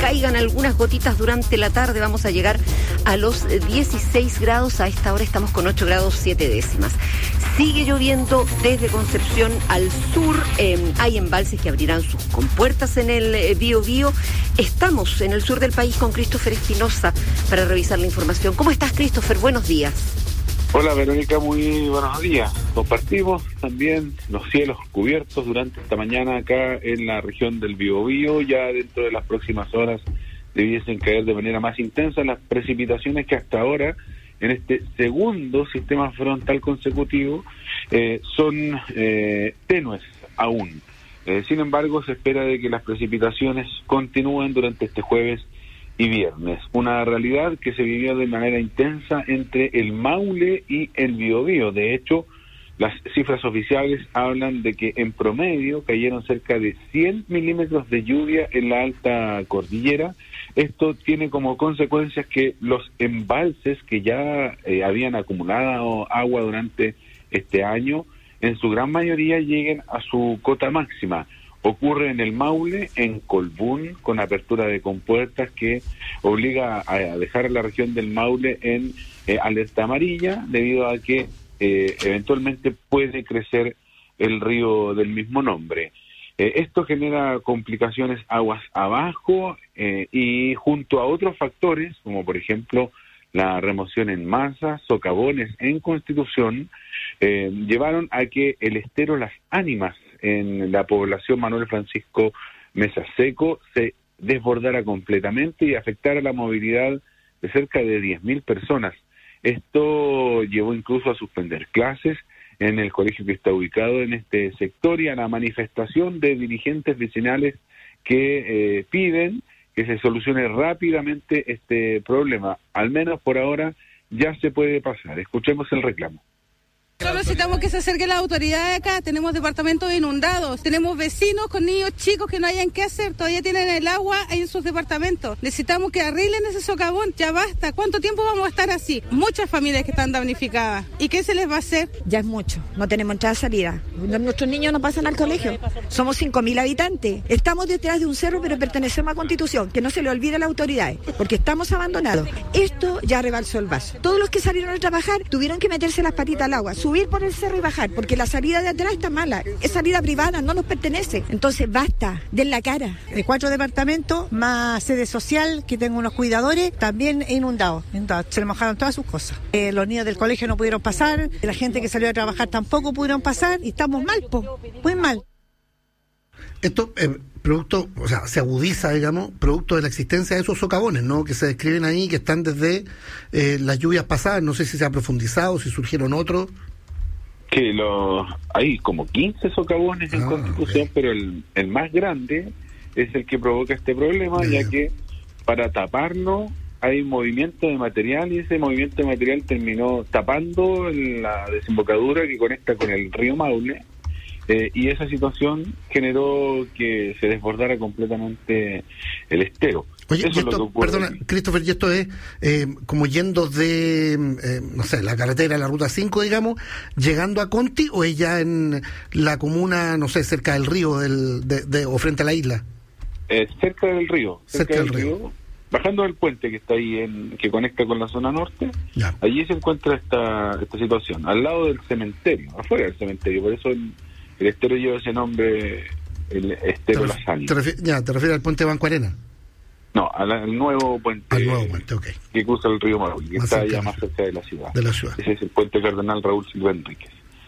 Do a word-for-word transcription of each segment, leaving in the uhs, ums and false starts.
caigan algunas gotitas durante la tarde. Vamos a llegar a los dieciséis grados. A esta hora estamos con ocho grados siete décimas. Sigue lloviendo desde Concepción al sur. Eh, hay embalses que abrirán sus compuertas en el eh, Biobío. Estamos en el sur del país con Christopher Espinosa para revisar la información. ¿Cómo estás, Christopher? Buenos días. Hola, Verónica, muy buenos días. Compartimos también los cielos cubiertos durante esta mañana acá en la región del Biobío. Ya dentro de las próximas horas debiesen caer de manera más intensa las precipitaciones que hasta ahora, en este segundo sistema frontal consecutivo, eh, son eh, tenues aún. Eh, sin embargo, se espera de que las precipitaciones continúen durante este jueves y viernes. Una realidad que se vivió de manera intensa entre el Maule y el Biobío. De hecho, las cifras oficiales hablan de que en promedio cayeron cerca de cien milímetros de lluvia en la alta cordillera. Esto tiene como consecuencias que los embalses que ya eh, habían acumulado agua durante este año, en su gran mayoría lleguen a su cota máxima. Ocurre en el Maule, en Colbún, con apertura de compuertas que obliga a dejar a la región del Maule en eh, alerta amarilla, debido a que eh, eventualmente puede crecer el río del mismo nombre. Eh, esto genera complicaciones aguas abajo eh, y junto a otros factores, como por ejemplo la remoción en masa, socavones en Constitución, eh, llevaron a que el estero Las Ánimas en la población Manuel Francisco Mesa Seco se desbordara completamente y afectara la movilidad de cerca de diez mil personas. Esto llevó incluso a suspender clases en el colegio que está ubicado en este sector y a la manifestación de dirigentes vecinales que eh, piden que se solucione rápidamente este problema. Al menos por ahora ya se puede pasar. Escuchemos el reclamo. Solo necesitamos que se acerquen las autoridades acá. Tenemos departamentos inundados, tenemos vecinos con niños chicos que no hayan qué hacer, todavía tienen el agua en sus departamentos. Necesitamos que arreglen ese socavón, ya basta. ¿Cuánto tiempo vamos a estar así? Muchas familias que están damnificadas. ¿Y qué se les va a hacer? Ya es mucho, no tenemos entrada salida. Nuestros niños no pasan al colegio. Somos cinco mil habitantes. Estamos detrás de un cerro, pero pertenecemos a Constitución. Que no se le olvide a las autoridades, porque estamos abandonados. Esto ya rebalsó el vaso. Todos los que salieron a trabajar tuvieron que meterse las patitas al agua, subir por el cerro y bajar, porque la salida de atrás está mala, es salida privada, no nos pertenece. Entonces basta, den la cara. De cuatro departamentos, más sede social, que tengo unos cuidadores, también inundados. Se le mojaron todas sus cosas. Eh, los niños del colegio no pudieron pasar, la gente que salió a trabajar tampoco pudieron pasar, y estamos mal, po, muy mal. Esto, eh, producto, o sea, se agudiza, digamos, producto de la existencia de esos socavones, ¿no? Que se describen ahí, que están desde eh, las lluvias pasadas. No sé si se ha profundizado, si surgieron otros. Que lo, hay como quince socavones en ah, Constitución, okay. Pero el, el más grande es el que provoca este problema, Bien. ya que para taparlo hay movimiento de material y ese movimiento de material terminó tapando la desembocadura que conecta con el río Maule. Eh, y esa situación generó que se desbordara completamente el estero. Oye, y esto, perdona, Christopher, y esto es eh, como yendo de, eh, no sé, la carretera, la ruta cinco, digamos, llegando a Conti, o es ya en la comuna, no sé, cerca del río del, de, de, o frente a la isla? Eh, cerca del río. Cerca, cerca del, del río. río. Bajando del puente que está ahí, en que conecta con la zona norte, ya. Allí se encuentra esta, esta situación, al lado del cementerio, afuera del cementerio, por eso el, el estero lleva ese nombre, el estero Las Ánimas. Te ya, ¿te refieres al puente Banco Arena? No, al, al nuevo puente. Al nuevo puente, ok. Que cruza el río Maule, que más está allá más cerca de la ciudad. De la ciudad. Ese es el puente Cardenal Raúl Silva Enríquez.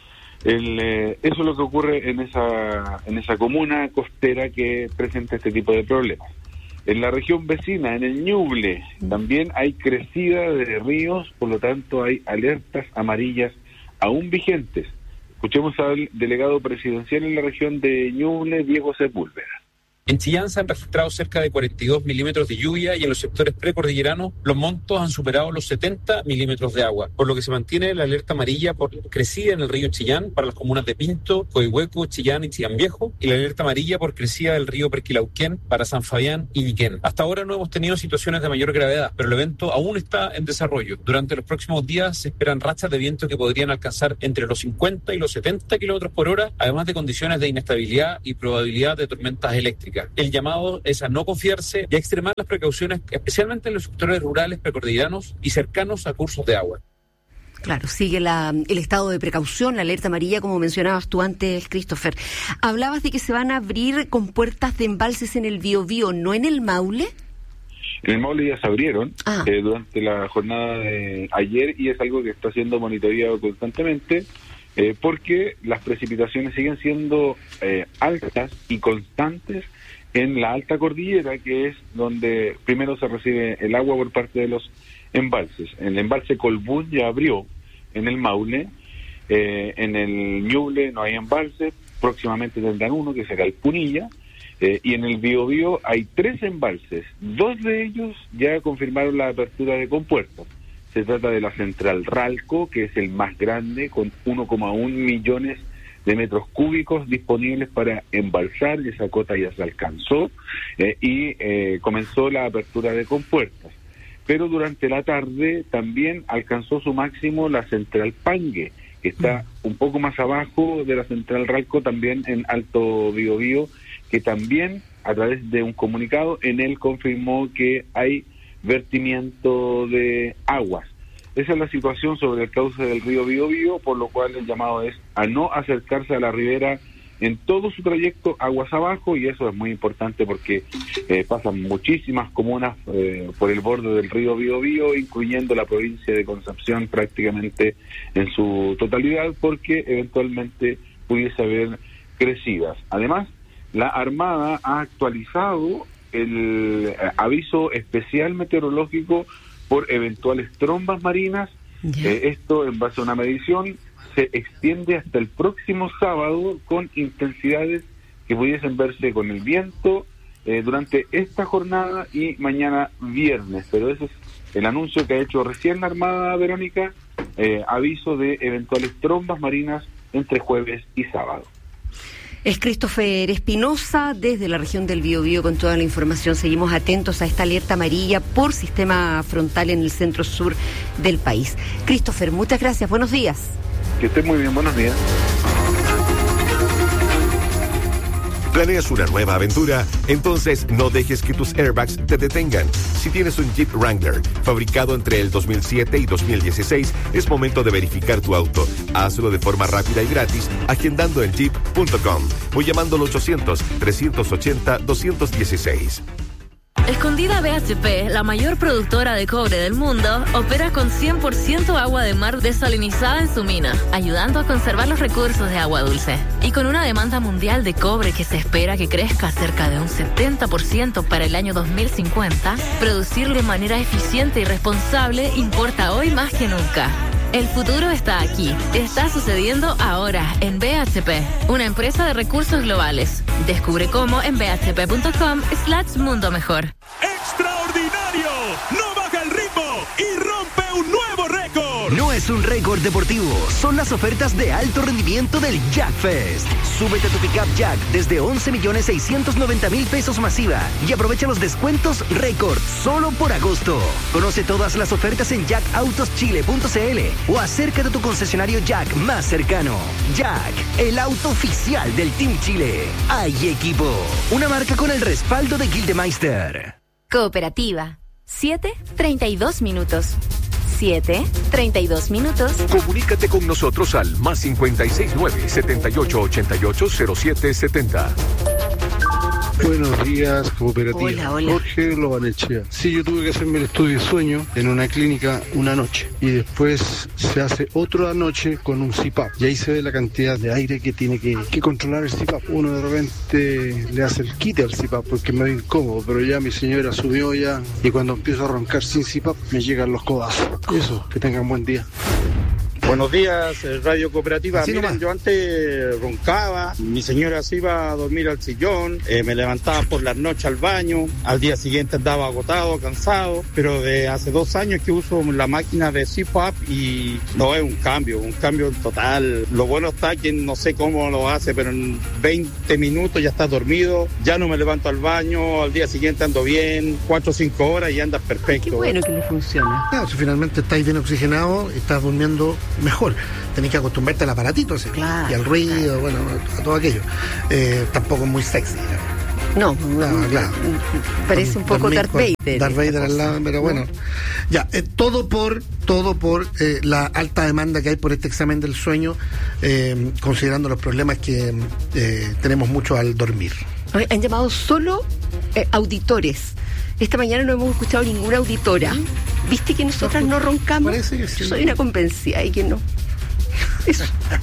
El, eh, eso es lo que ocurre en esa, en esa comuna costera que presenta este tipo de problemas. En la región vecina, en el Ñuble, también hay crecida de ríos, por lo tanto hay alertas amarillas aún vigentes. Escuchemos al delegado presidencial en la región de Ñuble, Diego Sepúlveda. En Chillán se han registrado cerca de cuarenta y dos milímetros de lluvia y en los sectores precordilleranos los montos han superado los setenta milímetros de agua, por lo que se mantiene la alerta amarilla por crecida en el río Chillán para las comunas de Pinto, Coihueco, Chillán y Chillán Viejo, y la alerta amarilla por crecida del río Perquilauquén para San Fabián y Ñiquén. Hasta ahora no hemos tenido situaciones de mayor gravedad, pero el evento aún está en desarrollo. Durante los próximos días se esperan rachas de viento que podrían alcanzar entre los cincuenta y los setenta kilómetros por hora, además de condiciones de inestabilidad y probabilidad de tormentas eléctricas. hidráulica. El llamado es a no confiarse y a extremar las precauciones, especialmente en los sectores rurales precordilleranos y cercanos a cursos de agua. Claro, sigue la, el estado de precaución, la alerta amarilla, como mencionabas tú antes, Christopher. Hablabas de que se van a abrir compuertas de embalses en el Biobío, ¿no en el Maule? En el Maule ya se abrieron ah. eh, durante la jornada de ayer y es algo que está siendo monitoreado constantemente eh, porque las precipitaciones siguen siendo eh, altas y constantes en la alta cordillera, que es donde primero se recibe el agua por parte de los embalses. El embalse Colbún ya abrió en el Maule, eh, en el Ñuble no hay embalse, próximamente tendrán uno que será el Punilla, eh, y en el Biobío hay tres embalses, dos de ellos ya confirmaron la apertura de compuertas. Se trata de la Central Ralco, que es el más grande, con uno coma uno millones de metros cúbicos disponibles para embalsar, y esa cota ya se alcanzó, eh, y eh, comenzó la apertura de compuertas. Pero durante la tarde también alcanzó su máximo la Central Pangue, que está un poco más abajo de la Central Ralco, también en Alto Biobío, que también a través de un comunicado en él confirmó que hay vertimiento de aguas. Esa es la situación sobre el cauce del río Biobío, por lo cual el llamado es a no acercarse a la ribera en todo su trayecto aguas abajo, y eso es muy importante porque eh, pasan muchísimas comunas eh, por el borde del río Biobío, incluyendo la provincia de Concepción prácticamente en su totalidad, porque eventualmente pudiese haber crecidas. Además, la Armada ha actualizado el eh, aviso especial meteorológico por eventuales trombas marinas. Eh, esto en base a una medición se extiende hasta el próximo sábado con intensidades que pudiesen verse con el viento eh, durante esta jornada y mañana viernes, pero ese es el anuncio que ha hecho recién la Armada, Verónica, eh, aviso de eventuales trombas marinas entre jueves y sábado. Es Christopher Espinosa desde la región del Biobío con toda la información. Seguimos atentos a esta alerta amarilla por sistema frontal en el centro sur del país. Christopher, muchas gracias, buenos días. Que esté muy bien, buenos días. ¿Planeas una nueva aventura? Entonces no dejes que tus airbags te detengan. Si tienes un Jeep Wrangler fabricado entre el dos mil siete y dos mil dieciséis, es momento de verificar tu auto. Hazlo de forma rápida y gratis agendando en jeep punto com o llamando al ochocientos, trescientos ochenta, doscientos dieciséis. Escondida B H P, la mayor productora de cobre del mundo, opera con cien por ciento agua de mar desalinizada en su mina, ayudando a conservar los recursos de agua dulce. Y con una demanda mundial de cobre que se espera que crezca cerca de un setenta por ciento para el año dos mil cincuenta, producirlo de manera eficiente y responsable importa hoy más que nunca. El futuro está aquí. Está sucediendo ahora en B H P, una empresa de recursos globales. Descubre cómo en bhp.com slash mundo mejor. ¡Extraordinario! ¡No baja el ritmo y rompe un nuevo récord! No es un récord deportivo, son las ofertas de alto rendimiento del Jack Fest. Súbete a tu pickup Jack desde once millones seiscientos noventa mil pesos masiva y aprovecha los descuentos récord solo por agosto. Conoce todas las ofertas en jack autos chile punto c l o acércate a tu concesionario Jack más cercano. Jack, el auto oficial del Team Chile. Hay equipo, una marca con el respaldo de Gildemeister. Cooperativa. siete, treinta y dos minutos. siete, treinta y dos minutos. Comunícate con nosotros al más cincuenta y seis nueve, setenta y ocho ochenta y ocho cero siete setenta. Buenos días, cooperativa. Hola, hola. Jorge Lobanechea. Sí, yo tuve que hacerme el estudio de sueño en una clínica una noche y después se hace otra noche con un C PAP y ahí se ve la cantidad de aire que tiene que, que controlar el C PAP. Uno de repente le hace el quite al C PAP porque es medio incómodo, pero ya mi señora subió ya y cuando empiezo a roncar sin C PAP me llegan los codazos. Eso, que tengan buen día. Buenos días, Radio Cooperativa. Así Miren, nomás. yo antes roncaba, mi señora se iba a dormir al sillón, eh, me levantaba por las noches al baño, al día siguiente andaba agotado, cansado, pero de hace dos años que uso la máquina de C PAP y no es un cambio, un cambio total. Lo bueno está que no sé cómo lo hace, pero en veinte minutos ya estás dormido, ya no me levanto al baño, al día siguiente ando bien, cuatro o cinco horas y andas perfecto. Qué bueno que le funciona. Claro, si finalmente estáis bien oxigenado, estás durmiendo mejor. Tenés que acostumbrarte al aparatito ese, claro, y al ruido, claro. Bueno, a todo aquello. Eh, tampoco es muy sexy, ¿no? No, no, claro. Parece un poco Darth Vader. Darth Vader al lado, pero bueno. Ya, eh, todo por todo por eh, la alta demanda que hay por este examen del sueño, eh, considerando los problemas que eh, tenemos mucho al dormir. Han llamado solo eh, auditores. Esta mañana no hemos escuchado ninguna auditora. ¿Viste que nosotras no roncamos? Parece que sí. Yo soy una convencida y que no. Eso.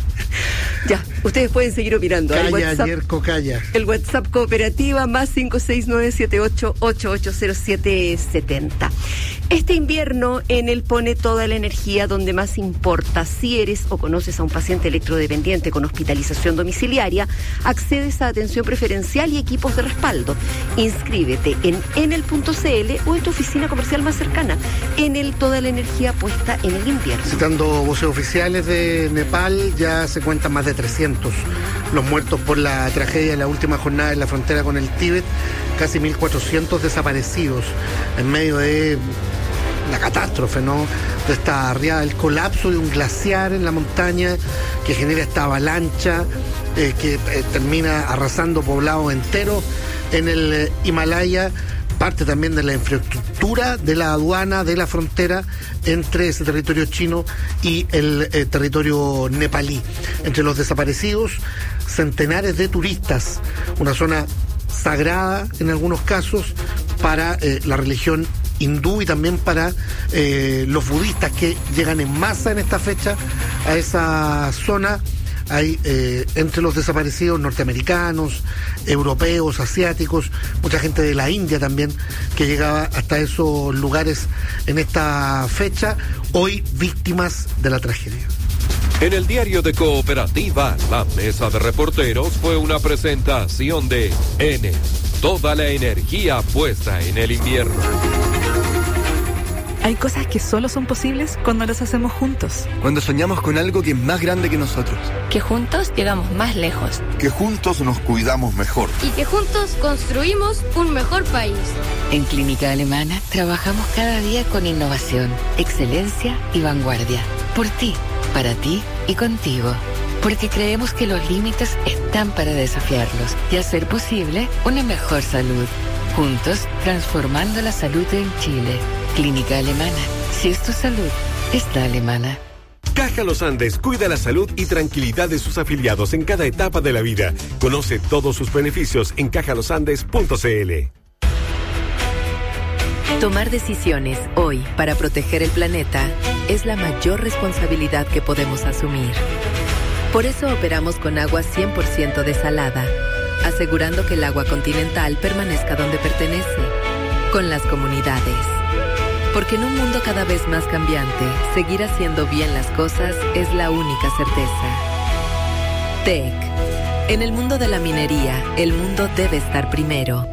Ya, ustedes pueden seguir opinando. Calla, el WhatsApp, Yerko, calla. El WhatsApp cooperativa más cinco seis nueve siete ocho ocho ocho cero siete siete cero. Este invierno en el Pone toda la energía donde más importa. Si eres o conoces a un paciente electrodependiente con hospitalización domiciliaria, accedes a atención preferencial y equipos de respaldo. Inscríbete en enel punto cl o en tu oficina comercial más cercana. Enel, toda la energía puesta en el invierno. Citando voces oficiales de Nepal, ya se cuentan más de trescientos los muertos por la tragedia de la última jornada en la frontera con el Tíbet, casi mil cuatrocientos desaparecidos en medio de la catástrofe, ¿no? De esta arriada, el colapso de un glaciar en la montaña que genera esta avalancha eh, que eh, termina arrasando poblados enteros en el eh, Himalaya. Parte también de la infraestructura de la aduana de la frontera entre ese territorio chino y el eh, territorio nepalí. Entre los desaparecidos, centenares de turistas, una zona sagrada en algunos casos para eh, la religión hindú y también para eh, los budistas que llegan en masa en esta fecha a esa zona. Hay eh, entre los desaparecidos norteamericanos, europeos, asiáticos, mucha gente de la India también que llegaba hasta esos lugares en esta fecha, hoy víctimas de la tragedia. En el diario de Cooperativa, la mesa de reporteros fue una presentación de Enel, toda la energía puesta en el invierno. Hay cosas que solo son posibles cuando las hacemos juntos. Cuando soñamos con algo que es más grande que nosotros. Que juntos llegamos más lejos. Que juntos nos cuidamos mejor. Y que juntos construimos un mejor país. En Clínica Alemana trabajamos cada día con innovación, excelencia y vanguardia. Por ti, para ti y contigo. Porque creemos que los límites están para desafiarlos y hacer posible una mejor salud. Juntos, transformando la salud en Chile. Clínica Alemana. Si es tu salud, es la alemana. Caja Los Andes cuida la salud y tranquilidad de sus afiliados en cada etapa de la vida. Conoce todos sus beneficios en caja los andes punto cl. Tomar decisiones hoy para proteger el planeta es la mayor responsabilidad que podemos asumir. Por eso operamos con agua cien por ciento desalada, asegurando que el agua continental permanezca donde pertenece, con las comunidades. Porque en un mundo cada vez más cambiante, seguir haciendo bien las cosas es la única certeza. T E C. En el mundo de la minería, el mundo debe estar primero.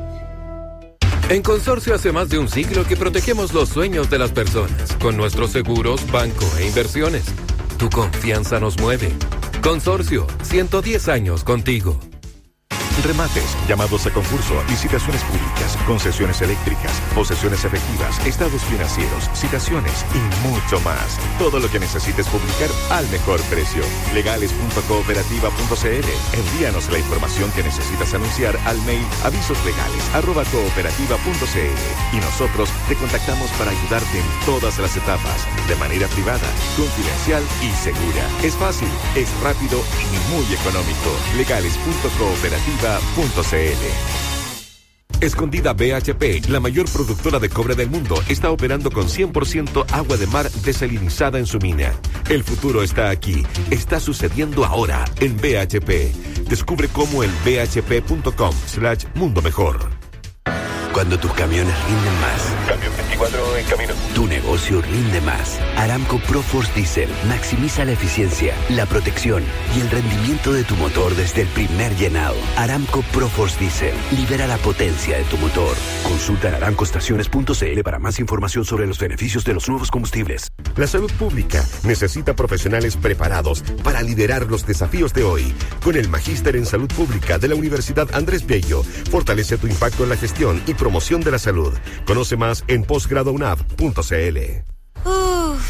En Consorcio hace más de un siglo que protegemos los sueños de las personas con nuestros seguros, banco e inversiones. Tu confianza nos mueve. Consorcio, ciento diez años contigo. Remates, llamados a concurso, licitaciones públicas, concesiones eléctricas, posesiones efectivas, estados financieros, citaciones y mucho más. Todo lo que necesites publicar al mejor precio. legales punto cooperativa punto cl. Envíanos la información que necesitas anunciar al mail avisoslegales arroba cooperativa punto cl y nosotros te contactamos para ayudarte en todas las etapas, de manera privada, confidencial y segura. Es fácil, es rápido y muy económico. legales punto cooperativa punto cl. Escondida B H P, la mayor productora de cobre del mundo, está operando con cien por ciento agua de mar desalinizada en su mina. El futuro está aquí, está sucediendo ahora en B H P. Descubre cómo en b h p punto com slash mundo mejor. Cuando tus camiones rinden más. Camión veinticuatro en camino. Tu negocio rinde más. Aramco ProForce Diesel maximiza la eficiencia, la protección y el rendimiento de tu motor desde el primer llenado. Aramco ProForce Diesel libera la potencia de tu motor. Consulta en aramco estaciones punto cl para más información sobre los beneficios de los nuevos combustibles. La salud pública necesita profesionales preparados para liderar los desafíos de hoy. Con el Magíster en Salud Pública de la Universidad Andrés Bello, fortalece tu impacto en la gestión y promoción de la salud. Conoce más en posgrado u n a v punto c l. Uf,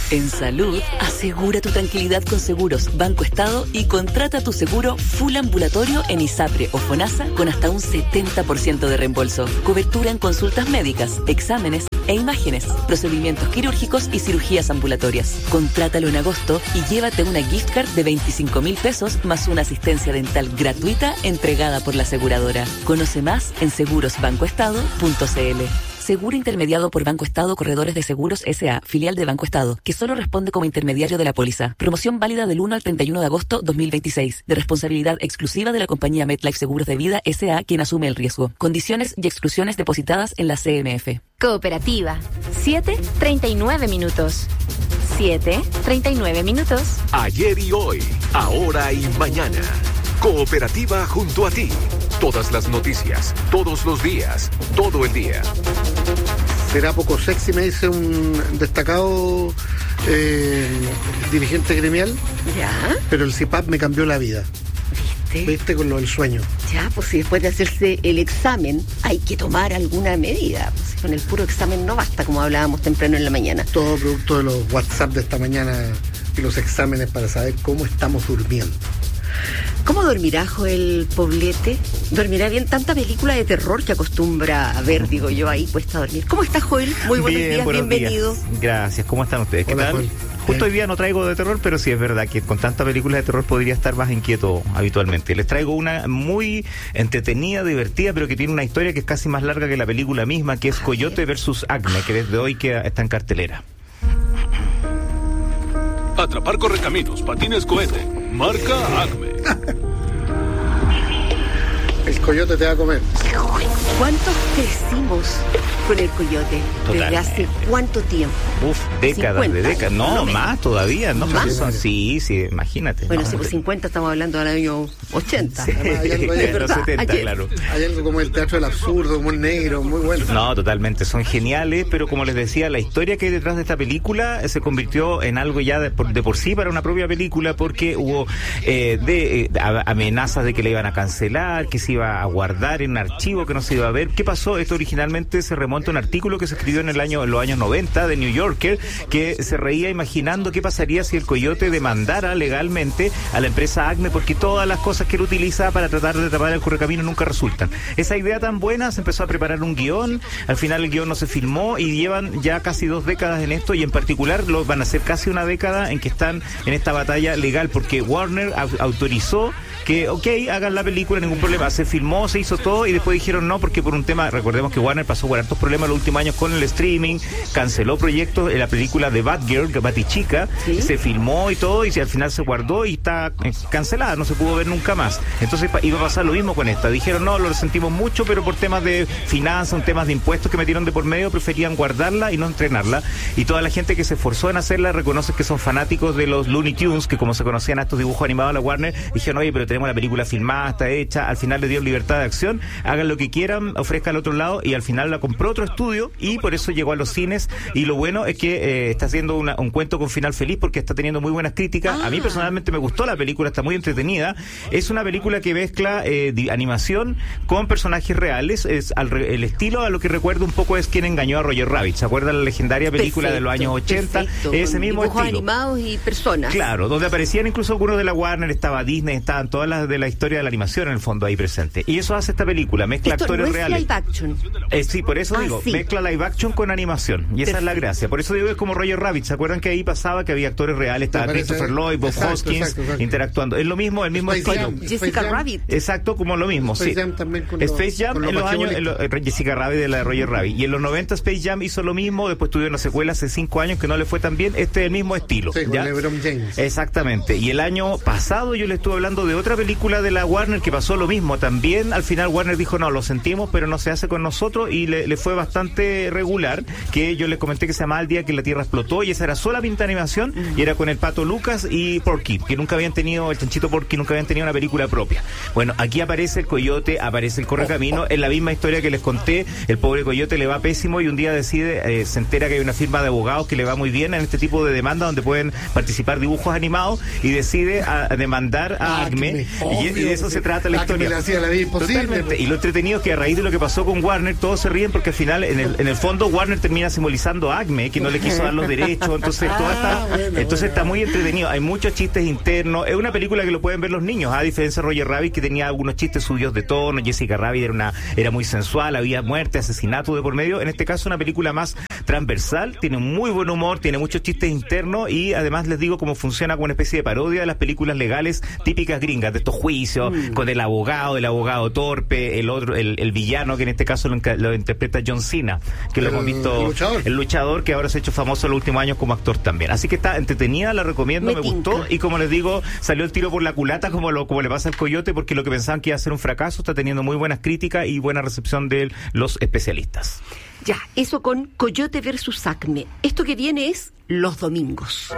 En salud, asegura tu tranquilidad con Seguros Banco Estado y contrata tu seguro full ambulatorio en ISAPRE o FONASA con hasta un setenta por ciento de reembolso. Cobertura en consultas médicas, exámenes e imágenes, procedimientos quirúrgicos y cirugías ambulatorias. Contrátalo en agosto y llévate una gift card de veinticinco mil pesos más una asistencia dental gratuita entregada por la aseguradora. Conoce más en seguros banco estado punto c l. Seguro intermediado por Banco Estado Corredores de Seguros S A, filial de Banco Estado, que solo responde como intermediario de la póliza. Promoción válida del uno al treinta y uno de agosto dos mil veintiséis, de responsabilidad exclusiva de la compañía MetLife Seguros de Vida S A, quien asume el riesgo. Condiciones y exclusiones depositadas en la C M F. Cooperativa. siete treinta y nueve minutos. siete treinta y nueve minutos. Ayer y hoy, ahora y mañana. Cooperativa junto a ti. Todas las noticias, todos los días, todo el día. Será poco sexy, me dice un destacado eh, dirigente gremial. Ya. Pero el C I P A P me cambió la vida. ¿Viste? ¿Viste? Con lo del sueño. Ya, pues si después de hacerse el examen hay que tomar alguna medida. Pues, con el puro examen no basta, como hablábamos temprano en la mañana. Todo producto de los WhatsApp de esta mañana y los exámenes para saber cómo estamos durmiendo. ¿Cómo dormirá Joel Poblete? ¿Dormirá bien? Tanta película de terror que acostumbra a ver, digo yo, ahí cuesta dormir. ¿Cómo está, Joel? Muy buenos bien, días, buenos bienvenido. Días. Gracias, ¿cómo están ustedes? ¿Qué Hola, tal? Joel. Justo hoy día no traigo de terror, pero sí es verdad que con tantas películas de terror podría estar más inquieto habitualmente. Les traigo una muy entretenida, divertida, pero que tiene una historia que es casi más larga que la película misma, que es Coyote versus Acme, que desde hoy queda, está en cartelera. Atrapar correcaminos, patines cohete, marca Acme. El coyote te va a comer. ¿Cuántos crecimos con el coyote? Totalmente. ¿Desde hace cuánto tiempo? Uf, décadas cincuenta, de décadas. No, no más todavía. No, ¿Más? son, sí, sí, imagínate. Bueno, no, si por cincuenta estamos hablando del año ochenta. Sí, Además, hay algo ahí, de los setenta, ayer. claro. Hay algo como el teatro del absurdo, muy negro, muy bueno. No, totalmente, son geniales, pero como les decía, la historia que hay detrás de esta película se convirtió en algo ya de por, de por sí para una propia película, porque hubo eh, de, eh, amenazas de que la iban a cancelar, que se iba a guardar en un archivo, que no se iba a ver. ¿Qué pasó? Esto originalmente se remonta a un artículo que se escribió en el año en los años noventa de New Yorker, que se reía imaginando qué pasaría si el coyote demandara legalmente a la empresa Acme, porque todas las cosas que él utiliza para tratar de tapar el correcamino nunca resultan. Esa idea tan buena, se empezó a preparar un guión, al final el guión no se filmó y llevan ya casi dos décadas en esto, y en particular lo van a hacer casi una década en que están en esta batalla legal, porque Warner au- autorizó que, ok, hagan la película, ningún problema, se filmó, se hizo todo, y después dijeron no, porque por un tema, recordemos que Warner pasó por hartos problemas los últimos años con el streaming, canceló proyectos, en la película de Batgirl, Batichica, ¿sí? Se filmó y todo, y al final se guardó y está eh, cancelada, no se pudo ver nunca más. Entonces pa- iba a pasar lo mismo con esta, dijeron no, lo resentimos mucho, pero por temas de finanzas, temas de impuestos que metieron de por medio, preferían guardarla y no estrenarla, y toda la gente que se esforzó en hacerla reconoce que son fanáticos de los Looney Tunes, que como se conocían a estos dibujos animados de la Warner, dijeron oye, pero tenemos la película filmada, está hecha, al final le dieron libertad de acción, hagan lo que quieran, ofrezcan al otro lado, y al final la compró otro estudio y por eso llegó a los cines, y lo bueno es que eh, está haciendo una, un cuento con final feliz porque está teniendo muy buenas críticas. Ah. A mí personalmente me gustó la película, está muy entretenida, es una película que mezcla eh, di, animación con personajes reales, es al re, el estilo a lo que recuerdo un poco es Quien engañó a Roger Rabbit, ¿se acuerdan la legendaria película perfecto, de los años ochenta? Perfecto, ese mismo dibujos estilo, animados y personas, claro, donde aparecían incluso algunos de la Warner, estaba Disney, estaban todas las de la historia de la animación en el fondo ahí presente, y eso hace esta película, mezcla esto actores no es reales. Live action. Eh, sí, por eso ah, digo, sí. mezcla live action con animación, y esa perfecto, es la gracia, por eso digo es como Roger Rabbit, ¿se acuerdan que ahí pasaba que había actores reales? Estaba Christopher Lloyd, Bob exacto, Hoskins exacto, exacto. interactuando, es lo mismo, el mismo Space estilo. Jam, Jessica Space Rabbit. Exacto, como lo mismo, Space sí. Jam también con Space Jam con en los años, en lo, eh, Jessica Rabbit de la de Roger Rabbit, y en los noventa Space Jam hizo lo mismo, después tuvieron una secuela hace cinco años que no le fue tan bien, este es el mismo estilo. Sí, ¿ya? con LeBron James. Exactamente, y el año pasado yo le estuve hablando de otra película de la Warner que pasó lo mismo, también al final Warner dijo no, lo sentimos, pero no se hace con nosotros, y le, le fue bastante regular, que yo les comenté que se llamaba El día que la Tierra explotó, y esa era solamente animación, y era con el Pato Lucas y Porky, que nunca habían tenido, el chanchito Porky nunca habían tenido una película propia. Bueno, aquí aparece el coyote, aparece el correcamino, en la misma historia que les conté, el pobre coyote le va pésimo y un día decide, eh, se entera que hay una firma de abogados que le va muy bien en este tipo de demanda donde pueden participar dibujos animados, y decide a, a demandar a Acme Obvio, y, y de eso se trata la ah, historia. Que me la hacía la vida imposible. Totalmente. Y lo entretenido es que a raíz de lo que pasó con Warner, todos se ríen porque al final, en el, en el fondo, Warner termina simbolizando a Acme, que no le quiso dar los derechos. Entonces, todo está, ah, bueno, entonces bueno. está muy entretenido. Hay muchos chistes internos. Es una película que lo pueden ver los niños, a diferencia de Roger Rabbit, que tenía algunos chistes subidos de tono. Jessica Rabbit era una era muy sensual, había muerte, asesinato de por medio. En este caso, una película más transversal, tiene muy buen humor, tiene muchos chistes internos y además les digo cómo funciona como una especie de parodia de las películas legales típicas gringas, de estos juicios, mm. con el abogado, el abogado torpe, el otro, el, el villano, que en este caso lo, lo interpreta John Cena, que el, lo hemos visto, el luchador. el luchador, que ahora se ha hecho famoso en los últimos años como actor también. Así que está entretenida, la recomiendo, me, me gustó, y como les digo, salió el tiro por la culata, como lo como le pasa al Coyote, porque lo que pensaban que iba a ser un fracaso está teniendo muy buenas críticas y buena recepción de los especialistas. Ya, eso con Coyote versus Acme. Esto que viene es los domingos.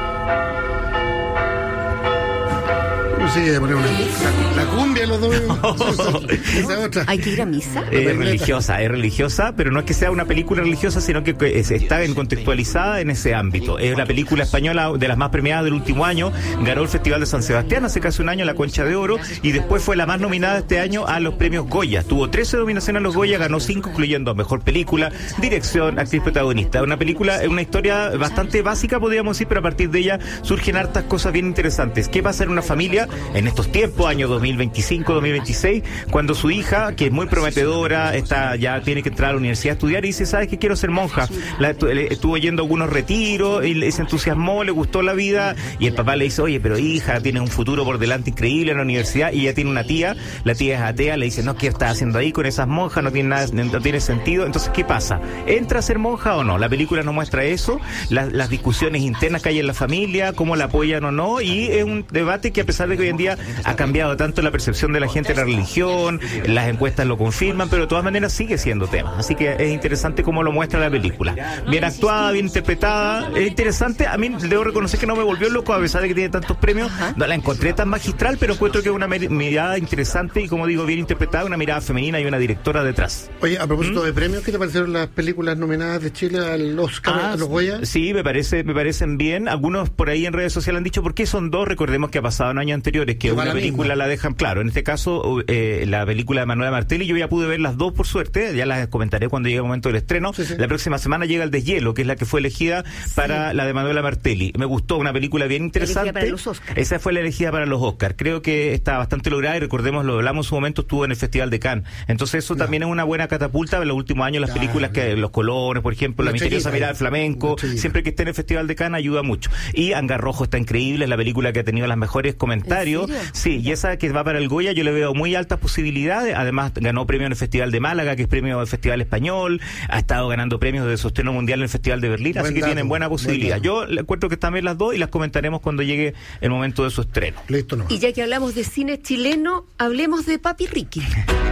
Sí, de poner una, la, la cumbia los domingos. Esa otra. ¿Hay que ir a misa? Es religiosa, es religiosa, pero no es que sea una película religiosa, sino que es, está en, contextualizada en ese ámbito. Es una película española de las más premiadas del último año, ganó el Festival de San Sebastián hace casi un año, la Concha de Oro, y después fue la más nominada este año a los premios Goya. Tuvo trece nominaciones a los Goya, ganó cinco, incluyendo Mejor Película, Dirección, Actriz Protagonista. Una película, una historia bastante básica, podríamos decir, pero a partir de ella surgen hartas cosas bien interesantes. ¿Qué pasa en una familia en estos tiempos, año dos mil veinticinco, dos mil veintiséis, cuando su hija, que es muy prometedora, está ya tiene que entrar a la universidad a estudiar y dice, ¿sabes qué? Quiero ser monja. La, estuvo yendo a algunos retiros y se entusiasmó, le gustó la vida, y el papá le dice, oye, pero hija, tienes un futuro por delante increíble en la universidad, y ella tiene una tía, la tía es atea, le dice, no, ¿qué estás haciendo ahí con esas monjas? No tiene nada, no tiene sentido. Entonces, ¿qué pasa? ¿Entra a ser monja o no? La película nos muestra eso, las, las discusiones internas que hay en la familia, cómo la apoyan o no, y es un debate que, a pesar de que hoy en día ha cambiado tanto la percepción de la gente de la religión, las encuestas lo confirman, pero de todas maneras sigue siendo tema. Así que es interesante cómo lo muestra la película. Bien actuada, bien interpretada, es interesante. A mí debo reconocer que no me volvió loco, a pesar de que tiene tantos premios. No la encontré tan magistral, pero encuentro que es una mirada interesante y, como digo, bien interpretada, una mirada femenina y una directora detrás. Oye, a propósito ¿Mm? de premios, ¿qué te parecieron las películas nominadas de Chile al Oscar, ah, a los Goya? Sí, me parece, me parecen bien. Algunos por ahí en redes sociales han dicho, ¿por qué son dos? Recordemos que ha pasado en años anteriores que una película la dejan, claro, en este caso eh, la película de Manuela Martelli, yo ya pude ver las dos por suerte, ya las comentaré cuando llegue el momento del estreno. Sí, sí. La próxima semana llega El Deshielo, que es la que fue elegida sí. para la de Manuela Martelli. Me gustó, una película bien interesante. Para los Oscars. Esa fue la elegida para los Oscars. Creo que está bastante lograda y recordemos, lo hablamos en su momento, estuvo en el Festival de Cannes. Entonces eso claro. también es una buena catapulta en los últimos años, las claro, películas que Los Colores, por ejemplo, La, la Misteriosa Mirada del Flamenco, siempre que esté en el Festival de Cannes ayuda mucho. Y Hangar Rojo está increíble, es la película que ha tenido los mejores comentarios. Sí, y esa que va para el Goya, yo le veo muy altas posibilidades. Además, ganó premio en el Festival de Málaga, que es premio del Festival Español. Ha estado ganando premios de sosteno mundial en el Festival de Berlín, buen así que dato, tienen buena posibilidad. Buen yo le encuentro que están bien las dos y las comentaremos cuando llegue el momento de su estreno. Listo, no. Y ya que hablamos de cine chileno, hablemos de Papi Ricky.